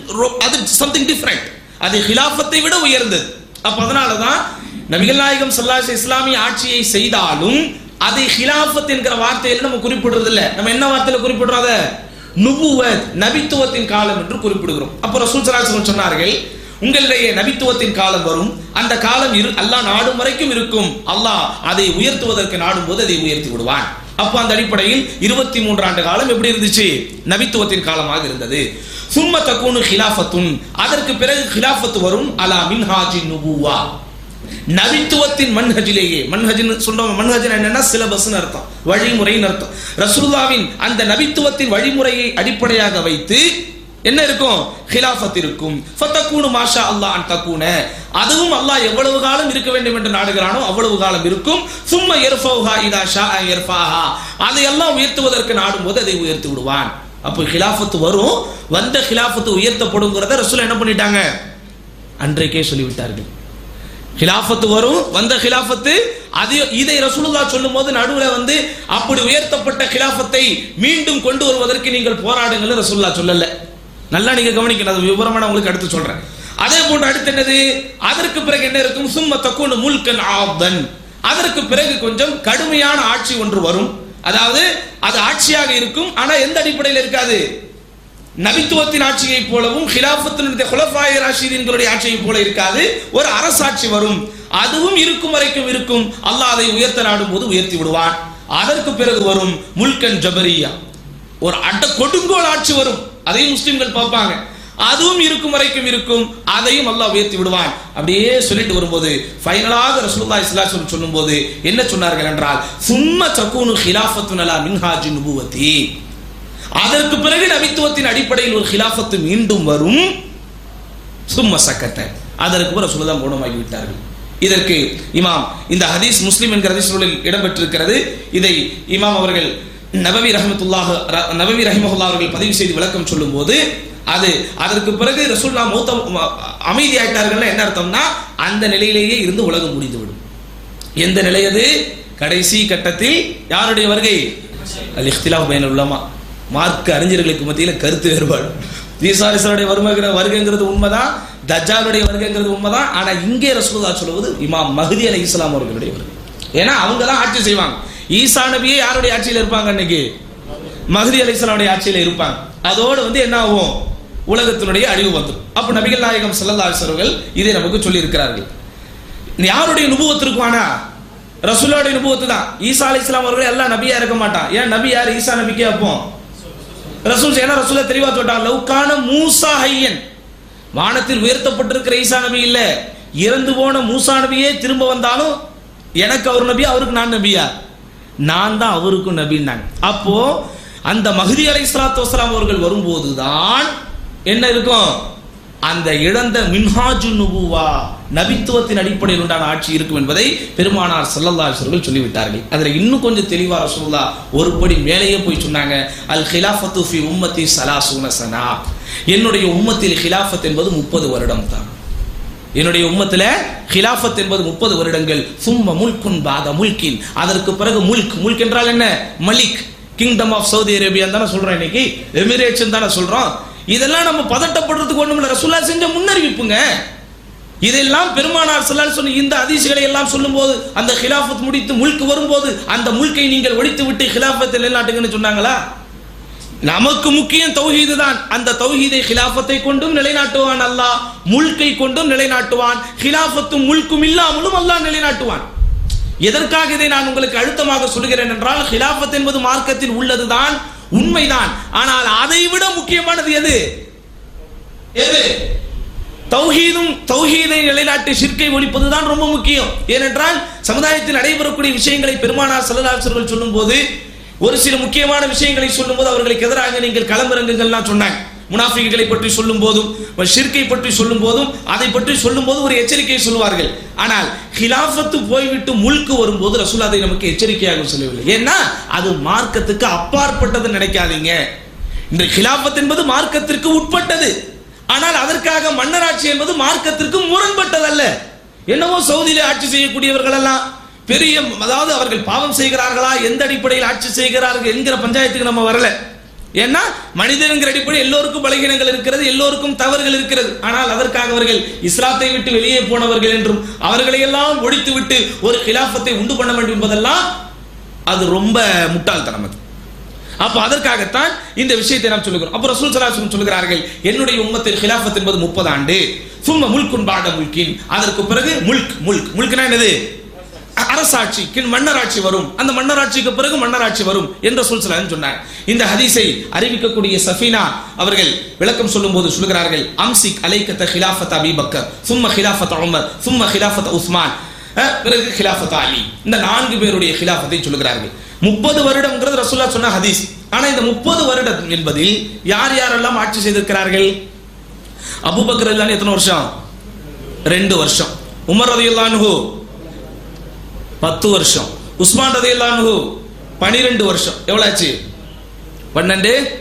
சம்திங் டிஃபரெண்ட், அது ஹிலாஃபத்தை விட உயர்ந்தது. அப்ப அதனாலதான் நபிகள் நாயகம் ஸல்லல்லாஹு அலைஹி வஸல்லம் இஸ்லாமிய ஆட்சியை செய்தாலும் அதை ஹிலாஃபத் என்கிற வார்த்தையில நம்ம குறிப்பிடுறது இல்ல. நம்ம என்ன வார்த்தையில குறிப்பிடுறோம்? அதை நுபுவத், நபித்துவத்தின் காலம் என்று குறிப்பிடுகிறோம். அப்ப ரசூல் ஸல்லல்லாஹு அலைஹி வஸல்லம் சொன்னார்கள், உங்களுடைய நபித்துவத்தின் காலம் வரும், அந்த காலம் அல்லாஹ் நாடும் வரைக்கும் இருக்கும், அல்லாஹ் அதை உயர்த்துவதற்கு நாடும் போது அதை உயர்த்தி விடுவான். அப்ப அந்த அடிப்படையில் 23 ஆண்டு காலம் எப்படி இருந்துச்சு? நபித்துவத்தின் காலமாக இருந்தது. சும்ம தகூனு ஹிலாஃபத்துன், அதற்கு பிறகு ஹிலாஃபத் வரும், அலா மின்ஹாஜின் நுபுவா, நபித்துவத்தின் மன்ஹஜிலேயே. மன்ஹஜ்னு சொல்றோம், மன்ஹஜ்னா என்னன்னா சிலபஸ்னு அர்த்தம், வழிமுறைன்னு அர்த்தம். ரசூலுல்லாஹ்வின் அந்த நபித்துவத்தின் வழிமுறையை அடிப்படையாக வைத்து என்ன இருக்கும்? ஹிலாஃபத் இருக்கும். ஃபதகூனு மாஷா அல்லாஹ் அன் தகூன, அதுவும் அல்லாஹ் எவ்வளவு காலம் இருக்க வேண்டும் என்று நாடுகிறானோ அவ்வளவு காலம் இருக்கும். சும்ம யர்ஃபௌஹா இதா ஷாஅ யர்ஃபாஹா, அதை எல்லாம் உயர்த்துவதற்கு நாடும் போது அதை உயர்த்தி விடுவான். அப்போ ஹிலாஃபத்து வரும், வந்த ஹிலாஃபத்து உயர்த்தப்படுங்கிறத ரசூல் என்ன பண்ணிட்டாங்க, அன்றைக்கே சொல்லிவிட்டார்கள். ஹிலாஃபத்து வரும், வந்த ஹிலாஃபத்து அது. இதை ரசூலுல்லாஹ் சொல்லும் போது நடுவில் வந்து அப்படி உயர்த்தப்பட்ட ஹிலாஃபத்தை மீண்டும் கொண்டு வருவதற்கு நீங்கள் போராடுங்கள் ரசூலுல்லாஹ் சொல்லல. நல்லா நீங்க கவனிக்கணும், அது விவரமா நான் உங்களுக்கு அடுத்து சொல்றேன். அதே போன்று அடுத்து என்னது, அதற்கு பிறகு என்ன இருக்கும், சும்ம தக்கூனு முல்கன் ஆதன், அதற்கு பிறகு கொஞ்சம் கடுமையான ஆட்சி ஒன்று வரும். அதாவது அது ஆட்சியாக இருக்கும், ஆனா எந்த அடிப்படையில் இருக்காது, நபித்துவத்தின் ஆட்சியை போலவும் ஹிலாஃபத்தினுடைய குலஃபாய ராஷிதீன்களுடைய ஆட்சியை போல இருக்காது, ஒரு அரசாட்சி வரும். அதுவும் இருக்கும் வரைக்கும் இருக்கும், அல்லாஹ் அதை உயர்த்த நாடும் போது உயர்த்தி விடுவான். அதற்கு பிறகு வரும் முல்கன் ஜபரியா, ஒரு கொடுங்கோல் ஆட்சி வரும், அதையும் முஸ்லிம்கள் பார்ப்பாங்க. அதுவும் இருக்கும் வரைக்கும் இருக்கும், அதையும் அல்லாஹ் உயர்த்தி விடுவான். அப்படியே சொல்லிட்டு வரும்போது ஃபைனலாக ரசூலுல்லாஹி ஸல்லல்லாஹு அலைஹி வஸல்லம் சொல்லும்போது என்ன சொன்னார்கள் என்றால், சும்ம தகூனு ஹிலாஃபத்துன் அலா மின்ஹாஜி நுபுவத்தி, அதற்கு பிறகு நபித்துவத்தின் அடிப்படையில் ஒரு ஹிலாஃபத்து மீண்டும் வரும். சும்ம சக்கத்த, அதற்கு பிறகு ரசூலுல்லாஹ் மௌனமாகி விட்டார்கள். இதற்கு இமாம், இந்த ஹதீஸ் முஸ்லிம் என்கிற ஹதீஸ்களில் இடம்பெற்றிருக்கிறது. இதை இமாம் அவர்கள் நபவி ரஹிமஹுல்லாஹ் அவர்கள் பதிவு செய்து விளக்கம் சொல்லும் போது, அது அதற்கு பிறகு ரசூலுல்லாஹ் அமைதியாயிட்டார்கள் என்ன அர்த்தம்னா, அந்த நிலையிலேயே இருந்து உலகம் முடிந்துவிடும். எந்த நிலை அது, கடைசி கட்டத்தில் யாருடைய வருகை, அல் இஹ்திலாஃப் பைனல் உலமா, மார்க்க அறிஞர்களுக்கு மத்தியில் கருத்து வேறுபாடு. ஈசா அலைஹிஸ்ஸலாமுடைய வருகைங்கிறது உண்மைதான், தஜ்ஜாலுடைய வருகைங்கிறது உண்மைதான். ஆனா இங்கே ரசூலுல்லாஹ் சொல்வது இமாம் மஹ்தி அலைஹிஸ்ஸலாம் அவர்களுடைய வருகை. ஏன்னா அவங்க தான் ஆட்சி செய்வாங்க. ஈசா நபியே யாருடைய ஆட்சியில் இருப்பாங்க, அன்னைக்கு மஹ்தி அலைஹிஸ்ஸலாமுடைய ஆட்சியில் இருப்பாங்க. அதோடு வந்து என்ன ஆகும், உலகத்தினுடைய அழிவு வந்துடும். அப்ப நபிகள் நாயகம் ஸல்லல்லாஹு அலைஹி வஸல்லம் இதை நமக்கு சொல்லி இருக்கிறார்கள். யாருடைய நுபுவத் இருக்குவானா, ரசூலுடைய நுபுவத்து தான். ஈசா அலைஹிஸ்ஸலாம் அவர்கள் எல்லாம் நபியா இருக்க மாட்டான். ஏன் நபி யார், ஈசா நபிக்கே அப்போ ரசூல், ஏன்னா ரசூலை தெளிவா சொல்லிட்டாங்க, லவ்கான மூசா ஹையன், வானத்தில் உயர்த்தப்பட்டிருக்கிற ஈசா நபி இல்ல, இறந்து போன மூசா நபியே திரும்ப வந்தாலும் எனக்கு அவர் நபியா, அவருக்கு நான் நபியா, நான் தான் அவருக்கும் நபின்னாங்க. அப்போ அந்த மஹ்தி அலைஹிஸ்ஸலாத்து வஸ்ஸலாம் அவர்கள் வரும்போதுதான் என்ன இருக்கும், அந்த இழந்த மின்ஹாஜுன் நுபுவா, நபித்துவத்தின் அடிப்படையில் உண்டான ஆட்சி இருக்கும் என்பதை பெருமானார் ஸல்லல்லாஹு அலைஹி வஸல்லம் சொல்லிவிட்டார்கள். அதில் இன்னும் கொஞ்சம் தெளிவா ரசூலுல்லாஹ் ஒரு படி மேலேயே போய் சொன்னாங்க, அல் ஹிலாஃபத்து ஃபி உம்மத்தி ஸலாஸூன ஸனா, என்னுடைய உம்மத்தில் ஹிலாஃபத் என்பது 30 வருடம் தான். என்னுடைய உம்மத்தில் ஹிலாஃபத் என்பது 30 வருடங்கள். சும்ம முல்குன் பாத முல்கின், அதற்கு பிறகு முல்க் என்றால் என்ன, Malik, kingdom of Saudi Arabia தானே சொல்றோம், இன்னைக்கு எமிரேட்ஸ் தானே சொல்றோம். இதெல்லாம் நம்ம பதட்டப்படுறதுக்கு ஒண்ணும் இல்லை, ரசூலுல்லாஹ் செஞ்ச முன்னறிவிப்புங்க. இதெல்லாம் பெருமானார் ஸல்லல்லாஹு அலைஹி வஸல்லம் இந்த ஹதீஸ்களை எல்லாம் சொல்லும்போது, அந்த ஹிலாஃபத் முடித்து முல்க் வரும்போது அந்த முல்கை நீங்கள் ஒழித்து விட்டு ஹிலாஃபத்தை நிலைநாட்டுங்கன்னு சொன்னாங்களா? நமக்கு முக்கியம் தௌஹீது தான். அந்த தௌஹீதை ஹிலாஃபத்தை கொண்டும் நிலைநாட்டுவான் அல்லாஹ், முல்கை கொண்டும் நிலைநாட்டுவான், ஹிலாஃபத்தும் முல்கும் இல்லாமலும் அல்லாஹ் நிலைநாட்டுவான். எதற்காக இதை நான் உங்களுக்கு அழுத்தமாக சொல்கிறேன் என்றால், ஹிலாஃபத் என்பது மார்க்கத்தில் உள்ளதுதான், உண்மைதான். ஆனால் அதை விட முக்கியமானது எது, தௌஹீதை நிலைநாட்டி ஷிர்கை ஒழிப்பதுதான் ரொம்ப முக்கியம். ஏனென்றால் சமுதாயத்தில் நடைபெறக்கூடிய விஷயங்களை பெருமானார் ஸல்லல்லாஹு அலைஹி வஸல்லம் சொல்லும் போது, ஒரு சில முக்கியமான விஷயங்களை சொல்லும் போது அவர்களுக்கு எதிராக நீங்கள் களமிறங்குங்கள்லாம் சொன்னாங்க. முனாஃபிக்குகளை பற்றி சொல்லும் போதும், ஷிர்கை பற்றி சொல்லும் போதும், அதை பற்றி சொல்லும் போது ஒரு எச்சரிக்கையை சொல்லுவார்கள். ஆனால் ஹிலாஃபத்து போய்விட்டு முல்கு வரும்போது ரசூல் அதை நமக்கு எச்சரிக்கையாக சொல்லவில்லை. ஏன்னா அது மார்க்கத்துக்கு அப்பாற்பட்டது நினைக்காதீங்க. இந்த ஹிலாஃபத் என்பது மார்க்கத்திற்கு உட்பட்டது. ஆனால் அதற்காக மன்னராட்சி என்பது மார்க்கத்திற்கு முரண்பட்டதல்ல. என்னவோ சவுதியிலே ஆட்சி செய்யக்கூடியவர்கள் எல்லாம் பெரிய, அதாவது அவர்கள் பாவம் செய்கிறார்களா, எந்த அடிப்படையில் ஆட்சி செய்கிறார்கள் என்கிற பஞ்சாயத்துக்கு நம்ம வரல. ஏன்னா மனிதனுங்கிற அடிப்படையில் எல்லோருக்கும் பலகீனங்கள் இருக்கிறது, எல்லோருக்கும் தவறுகள் இருக்கிறது. ஆனால் அதற்காக அவர்கள் இஸ்லாத்தை விட்டு வெளியே போனவர்கள் என்றும் அவர்களை எல்லாம் ஒழித்து விட்டு ஒரு ஹிலாஃபத்தை உண்டு பண்ண வேண்டும் என்பதெல்லாம் அது ரொம்ப முட்டாள்தனம். அது அப்ப அதற்காகத்தான் இந்த விஷயத்தை நாம் சொல்லுகிறோம். அப்ப ரசூல் ஸல்லல்லாஹு அலைஹி வஸல்லம் சொல்கிறார்கள், என்னுடைய உம்மத்தில் ஹிலாஃபத் என்பது 30 ஆண்டு. சும்ம முல்குன் பாத முல்கின், அதற்கு பிறகு முல்க்னா என்னது, அரசாட்சி, மன்னராட்சி வரும். அந்த மன்னராட்சிக்கு பிறகு மன்னராட்சி வரும் என்று ரசூல் ஸல்லல்லாஹு அலைஹி வஸல்லம் சொன்னார். இந்த ஹதீஸை அறிவிக்கக்கூடிய சஃபீனா அவர்கள் விளக்கம் சொல்லும் போது சொல்கிறார்கள், அம்சிக் அலைக்க ஹிலாஃபத் அபீ பக்கர், சும்ம ஹிலாஃபத் உமர், சும்ம ஹிலாஃபத் உஸ்மான், பிறகு ஹிலாஃபத் அலி. இந்த 4 பேருடைய ஹிலாஃபத்தை சொல்கிறார்கள். 30 வருடம்ங்கிறது ரசூலுல்லாஹ் சொன்ன ஹதீஸ். ஆனா இந்த 30 வருடம் என்பதில் யார் யாரெல்லாம் ஆட்சி செய்திருக்கிறார்கள்? அபூபக்கர் ரலியல்லாஹு எத்தனை வருஷம்? 2 வருஷம். உமர் ரலியல்லாஹு அன்ஹு 10 வருஷம். உஸ்மான் ரலியல்லாஹு அன்ஹு 12 வருஷம். எவ்வளவு ஆச்சு? 12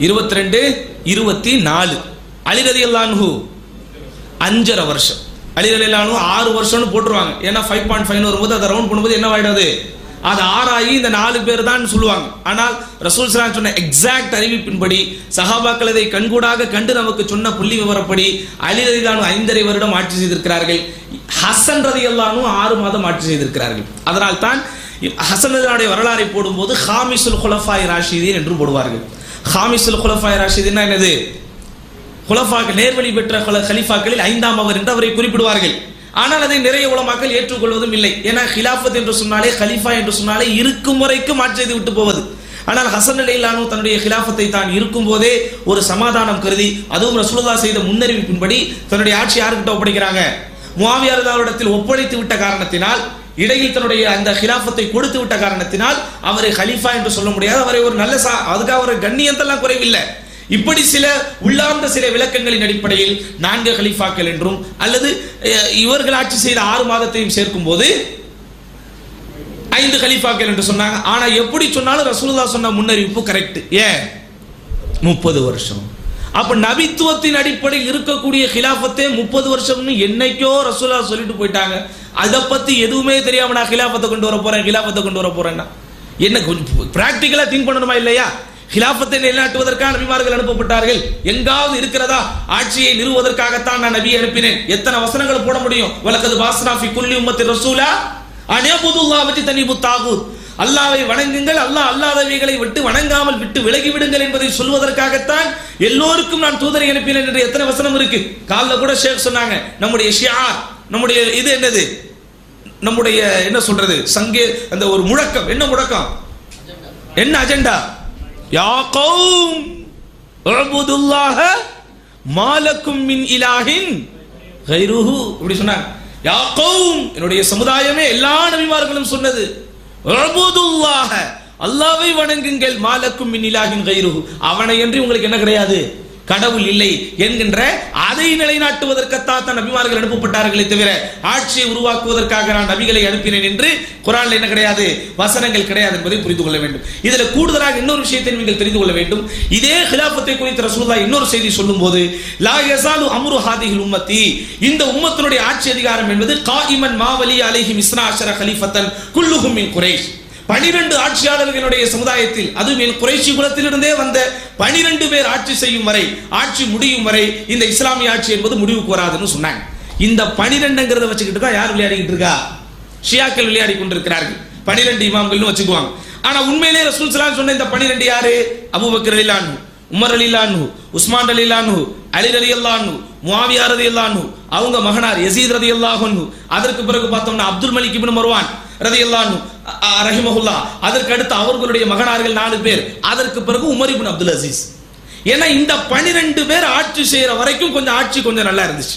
22, 24. அலி ரலியல்லாஹு அன்ஹு 5.5 வருஷம். அலி ரலியல்லாஹு அன்ஹு 6 வருஷம்னு போட்டுருவாங்க. ஏன்னா 5.5 வரும்போது அதை ரவுண்ட் பண்ணும்போது என்ன ஆயிடாது, அது 6 ஆகி இந்த 4 பேர் தான் சொல்லுவாங்க. ஆனால் ரசூல் ஸல்லல்லாஹு அலைஹி வஸல்லம் சொன்ன எக்ஸாக்ட் அறிவிப்பின்படி சஹாபாக்கள் இதை கண்கூடாக கண்டு நமக்கு சொன்ன புள்ளி விவரப்படி அலி ரலியல்லாஹு அன்ஹு 5.5 வருடம் ஆட்சி செய்திருக்கிறார்கள். ஹசன் ரலியல்லாஹு அன்ஹு 6 மாதம் ஆட்சி செய்திருக்கிறார்கள். அதனால் தான் ஹசன் ரலியல்லாஹு வரலாறை போடும்போது ஹாமிசுல் குலஃபாய் ராஷிதீன் என்று போடுவார்கள். ஹாமிசுல் குலஃபாய் ராஷிதீன் என்னது? குலஃபாக்கள், நேர்வழி பெற்ற கலீஃபாக்களில் 5ஆம் அவர் என்று அவரை குறிப்பிடுவார்கள். ஆனால் அதை நிறைய உலமாக்கள் ஏற்றுக்கொள்வதும் இல்லை. ஏன்னா ஹிலாஃபத் என்று சொன்னாலே, கலீஃபா என்று சொன்னாலே இருக்கும் வரைக்கும் ஆட்சி செய்து விட்டு போவது. ஆனால் ஹசன் ரலியல்லாஹு அன்ஹு தன்னுடைய ஹிலாஃபத்தை தான் இருக்கும் போதே ஒரு சமாதானம் கருதி, அதுவும் ரசூலுல்லாஹ் செய்த முன்னறிவிப்பின்படி தன்னுடைய ஆட்சி யாருக்கிட்ட ஒப்படைக்கிறாங்க? முஆவியா ரலியல்லாஹு ஒப்படைத்து விட்ட காரணத்தினால், இடையில் தன்னுடைய அந்த ஹிலாஃபத்தை கொடுத்து விட்ட காரணத்தினால் அவரை ஹலீஃபா என்று சொல்ல முடியாது. அவரை ஒரு நல்ல அதுக்காக ஒரு கண்ணியத்தெல்லாம் குறைவில்லை. இப்படி சில உள்ளார்ந்த சில விளக்கங்களின் அடிப்படையில் 4 கலீஃபாக்கள் என்றும், அல்லது இவர்கள் ஆட்சி செய்த 6 மாதத்தையும் சேர்க்கும் போது 5 கலீஃபாக்கள் என்று சொன்னாங்க. ஆனா எப்படி சொன்னாலும் ரசூலுல்லாஹ் சொன்ன முன்னறிவிப்பு கரெக்ட். ஏன் 30 வருஷம்? அப்ப நபித்துவத்தின் அடிப்படையில் இருக்கக்கூடிய ஹிலாஃபத்தே 30 வருஷம்னு என்னைக்கோ ரசூலுல்லாஹ் சொல்லிட்டு போயிட்டாங்க. அதை பத்தி எதுவுமே தெரியாம நான் ஹிலாஃபத்தை கொண்டு வர போறேன்னா என்ன கொஞ்சம் பிராக்டிகலா திங்க் பண்ணணுமா இல்லையா? ஹிலாஃபத்தை நிலைநாட்டுவதற்காக நபிமார்கள் அனுப்பப்பட்டார்கள். எங்காவது இருக்கிறதா ஆட்சியை நிறுவுவதற்காகத்தான் நான் நபியை அனுப்பினேன்? எத்தனை வசனங்கள் போட முடியும்? வலக்கது பாஸ்னா ஃபி குல்லி உம்மத்தி ரசூலா அன் இஅ்புதுல்லாஹ வஜ்தனிபுத் தாகூத். அல்லாஹ்வை வணங்குங்கள், அல்லாஹ் அல்லாதவைகளை விட்டு வணங்காமல் விட்டு விலகி விடுங்கள் என்பதை சொல்வதற்காகத்தான் எல்லோருக்கும் நான் தூதரை அனுப்பினேன் என்று எத்தனை வசனம் இருக்கு? காலைல கூட ஷேக் சொன்னாங்க, நம்முடைய ஷிஆர், நம்முடைய இது என்னது, நம்முடைய என்ன சொல்றது, சங்கே அந்த ஒரு முழக்கம், என்ன முழக்கம், என்ன அஜெண்டா? யா கௌம் உஅ்புதுல்லாஹ மா லக்கும் மின் இலாஹின் கைருஹு. இப்படி சொன்னாங்க. யா கௌம், என்னுடைய சமுதாயமே, எல்லா நபிமார்களும் சொன்னது உஅ்புதுல்லாஹ, அல்லாஹ்வை வணங்குங்கள், மா லக்கும் மின் இலாஹின் கைருஹு, அவனை என்று உங்களுக்கு என்ன கிடையாது, கடவுள் இல்லை என்கின்ற அதை நிலைநாட்டுவதற்காகத்தான் நபிமார்கள் அனுப்பப்பட்டார்களே தவிர ஆட்சியை உருவாக்குவதற்காக நான் நபிகளை அனுப்பினேன் என்று குர்ஆன்ல என்ன கிடையாது, வசனங்கள் கிடையாது என்பதை புரிந்து கொள்ள வேண்டும். இதுல கூடுதலாக இன்னொரு விஷயத்தை நீங்கள் தெரிந்து கொள்ள வேண்டும். இதே ஹிலாஃபத்தை குறித்து ரசூலுல்லாஹ் இன்னொரு செய்தி சொல்லும்போது, லா யஸாலு அம்ரு ஹாதிஹில் உம்மத்தி, இந்த உம்மத்தினுடைய ஆட்சி அதிகாரம் என்பது காயிமன் மா வலி அலைஹி மிஸ்னா அஷர கலீஃபத்தன் குல்லுஹும் மின் குரைஷ், 12 ஆட்சியாளர்களுடைய சமுதாயத்தில், அதுவும் குறைஷி குலத்திலிருந்தே வந்த 12 பேர் ஆட்சி செய்யும் வரை, ஆட்சி முடியும் வரை இந்த இஸ்லாமிய ஆட்சி என்பது முடிவுக்கு வராதுன்னு சொன்னாங்க. இந்த 12ங்கிறத வச்சுக்கிட்டு தான் யார் விளையாடிக்கிட்டு இருக்கா? ஷியாக்கள் விளையாடி கொண்டிருக்கிறார்கள். 12 இமாம்கள்னு வச்சுக்குவாங்க. ஆனா உண்மையிலே ரசூல் ஸல்லல்லாஹு அலைஹி சொன்ன இந்த 12 யாரு? அபூபக்கர் ரலியல்லாஹு அன்ஹு, உமர் ரலியல்லாஹு அன்ஹு, உஸ்மான் ரலியல்லாஹு அன்ஹு, அலி ரலியல்லாஹு அன்ஹு, முஆவியா ரலியல்லாஹு அன்ஹு, அவங்க மகனார் யஸீத் ரலியல்லாஹு அன்ஹு, அதற்கு பிறகு பார்த்தோம்னா அப்துல் மலிக் இப்னு மர்வான் ரலியல்லாஹு அன்ஹு ரஹிமஹுல்லாஹ், அதற்கு அடுத்து அவர்களுடைய மகனார்கள் 4 பேர், அதற்கு பிறகு உமர் இப்னு அப்துல் அசீஸ். ஏன்னா இந்த 12 பேர் ஆட்சி செய்யற வரைக்கும் கொஞ்சம் ஆட்சி கொஞ்சம் நல்லா இருந்துச்சு.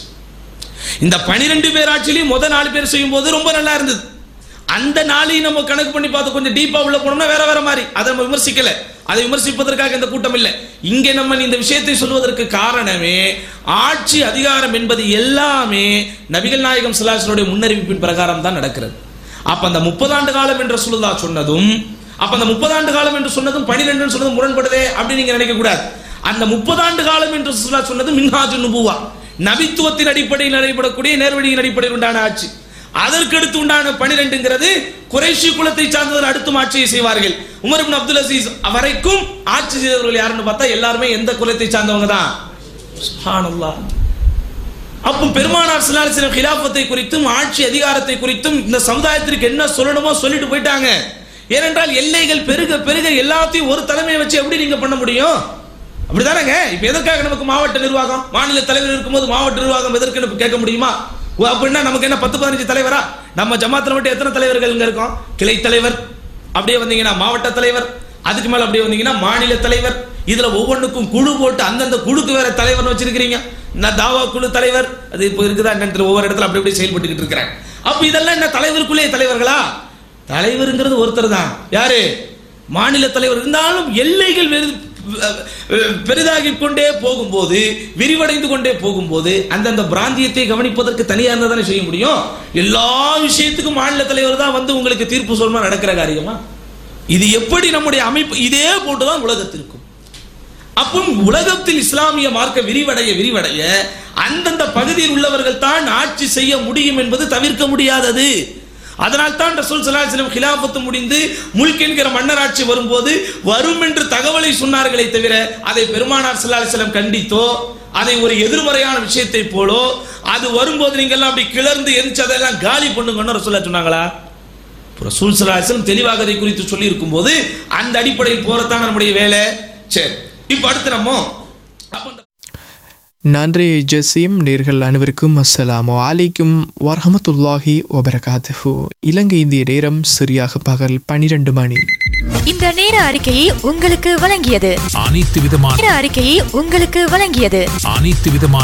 இந்த 12 பேர் ஆட்சியிலையும் முதல் 4 பேர் செய்யும் போது ரொம்ப நல்லா இருந்தது. அந்த நாளையும் நம்ம கணக்கு பண்ணி பார்த்து கொஞ்சம் டீப்பா உள்ள போனோம்னா வேற வேற மாதிரி. அதை நம்ம விமர்சிக்கல, அதை விமர்சிப்பதற்காக இந்த கூட்டம் இல்லை. இங்கே நம்ம இந்த விஷயத்தை சொல்வதற்கு காரணமே, ஆட்சி அதிகாரம் என்பது எல்லாமே நபிகள் நாயகம் ஸல்லல்லாஹு அலைஹி வஸல்லம் முன்னறிவிப்பின் பிரகாரம் தான் நடக்கிறது. அப்ப அந்த 30 ஆண்டு காலம் என்று ரசூலுல்லாஹ் சொன்னதும், அப்ப அந்த 30 ஆண்டு காலம் என்று சொன்னதும் 12 சொன்னதும் முரண்படுதே அப்படின்னு நீங்க நினைக்க கூடாது. அந்த 30 ஆண்டு காலம் என்று ரசூலுல்லாஹ் சொன்னது மின்ஹாஜுன் நுபுவா, நபித்துவத்தின் அடிப்படையில் நடைபெறக்கூடிய நேர்வழியின் அடிப்படையில் உண்டான ஆட்சி. அதற்கடுத்து உண்டான 12ங்கிறது குறைஷி குலத்தை சார்ந்தவர் அடுத்தும் ஆட்சியை செய்வார்கள். உமர் இப்னு அப்துல் அசீஸ் வரைக்கும் ஆட்சி செய்தவர்கள் யாருன்னு பார்த்தா எல்லாருமே எந்த குலத்தை சார்ந்தவங்க தான்? சுப்ஹானல்லாஹ். அப்போ பெருமானார் ஸல்லல்லாஹு அலைஹி வஸல்லம் கிலாஃபத்தை குறித்தும் ஆட்சி அதிகாரத்தை குறித்தும் இந்த சமுதாயத்திற்கு என்ன சொல்லணுமோ சொல்லிட்டு போயிட்டாங்க. ஏனென்றால் எல்லைகள் பெருக பெருக எல்லாத்தையும் ஒரு தலைமையை வச்சு எப்படி நீங்க பண்ண முடியும்? அப்படிதானங்க. இப்ப எதற்காக நமக்கு மாவட்ட நிர்வாகம், மாநில தலைவர் இருக்கும்போது மாவட்ட நிர்வாகம் எதற்கு கேட்க முடியுமா? அப்படின்னா நமக்கு என்ன 10-15 தலைவரா? நம்ம ஜமாத்துல மட்டும் எத்தனை தலைவர்கள் இங்க இருக்கோம்? கிளை தலைவர், அப்படியே வந்தீங்கன்னா மாவட்ட தலைவர், அதுக்கு மேல அப்படியே வந்தீங்கன்னா மாநில தலைவர். இதுல ஒவ்வொன்றுக்கும் குழு போட்டு அந்தந்த குழுக்கு வேற தலைவர் வச்சிருக்கிறீங்க. நான் தாவா குழு தலைவர், அது இப்போ இருக்குதா என்னன்னு ஒவ்வொரு இடத்துல அப்படி அப்படி செயல்பட்டுக்கிட்டு இருக்கிறேன். அப்ப இதெல்லாம் என்ன தலைவருக்குள்ளே தலைவர்களா? தலைவருங்கிறது ஒருத்தர் தான். யாரு? மாநில தலைவர். இருந்தாலும் எல்லைகள் பெரிதாகிக் கொண்டே போகும்போது, விரிவடைந்து கொண்டே போகும்போது அந்தந்த பிராந்தியத்தை கவனிப்பதற்கு தனியாக இருந்தா தானே செய்ய முடியும். எல்லா விஷயத்துக்கும் மாநில தலைவர் தான் வந்து உங்களுக்கு தீர்ப்பு சொல்லணும். நடக்கிற காரியமா இது? எப்படி நம்முடைய அமைப்பு இதே போட்டுதான் உலகத்திற்கும் அப்போ உலகத்தில் இஸ்லாமிய மார்க்க விரிவடைய அந்தந்த பகுதியில் உள்ளவர்கள் தான் ஆட்சி செய்ய முடியும் என்பது தவிர்க்க முடியாதது. அதனால் தான் ரசூல் ஸல்லல்லாஹு அலைஹி வஸல்லம் கிலாஃபத்து முடிந்து முல்க் என்கிற மன்னராட்சி வரும்போது வரும் என்று தகவலை சொன்னார்களே தவிர அதை பெருமானார் ஸல்லல்லாஹு அலைஹி வஸல்லம் கண்டித்தோ அதை ஒரு எதிர்மறையான விஷயத்தை போலோ அது வரும்போது நீங்க எல்லாம் அப்படி கிளர்ந்து எரிச்சதெல்லாம் காலி பண்ணுங்கன்னு ரசூலுல்லாஹ் சொன்னாங்களா? ரசூல் ஸல்லல்லாஹு அலைஹி வஸல்லம் தெளிவாக அதை குறித்து சொல்லி இருக்கும்போது அந்த அடிப்படையில் போறதான் நம்முடைய வேலை. சரி, இப்போ அடுத்து நம்ம நன்றி ஜசீம். நேர்கள் அனைவருக்கும் அஸ்ஸலாமு அலைக்கும் வரஹ்மத்துல்லாஹி வபரகாத்துஹு. இலங்கை இந்திய நேரம் சரியாக பகல் 12 மணி. இந்த நேர அறிக்கையை உங்களுக்கு வழங்கியது அனைத்து விதமான அறிக்கையை உங்களுக்கு வழங்கியது அனைத்து விதமான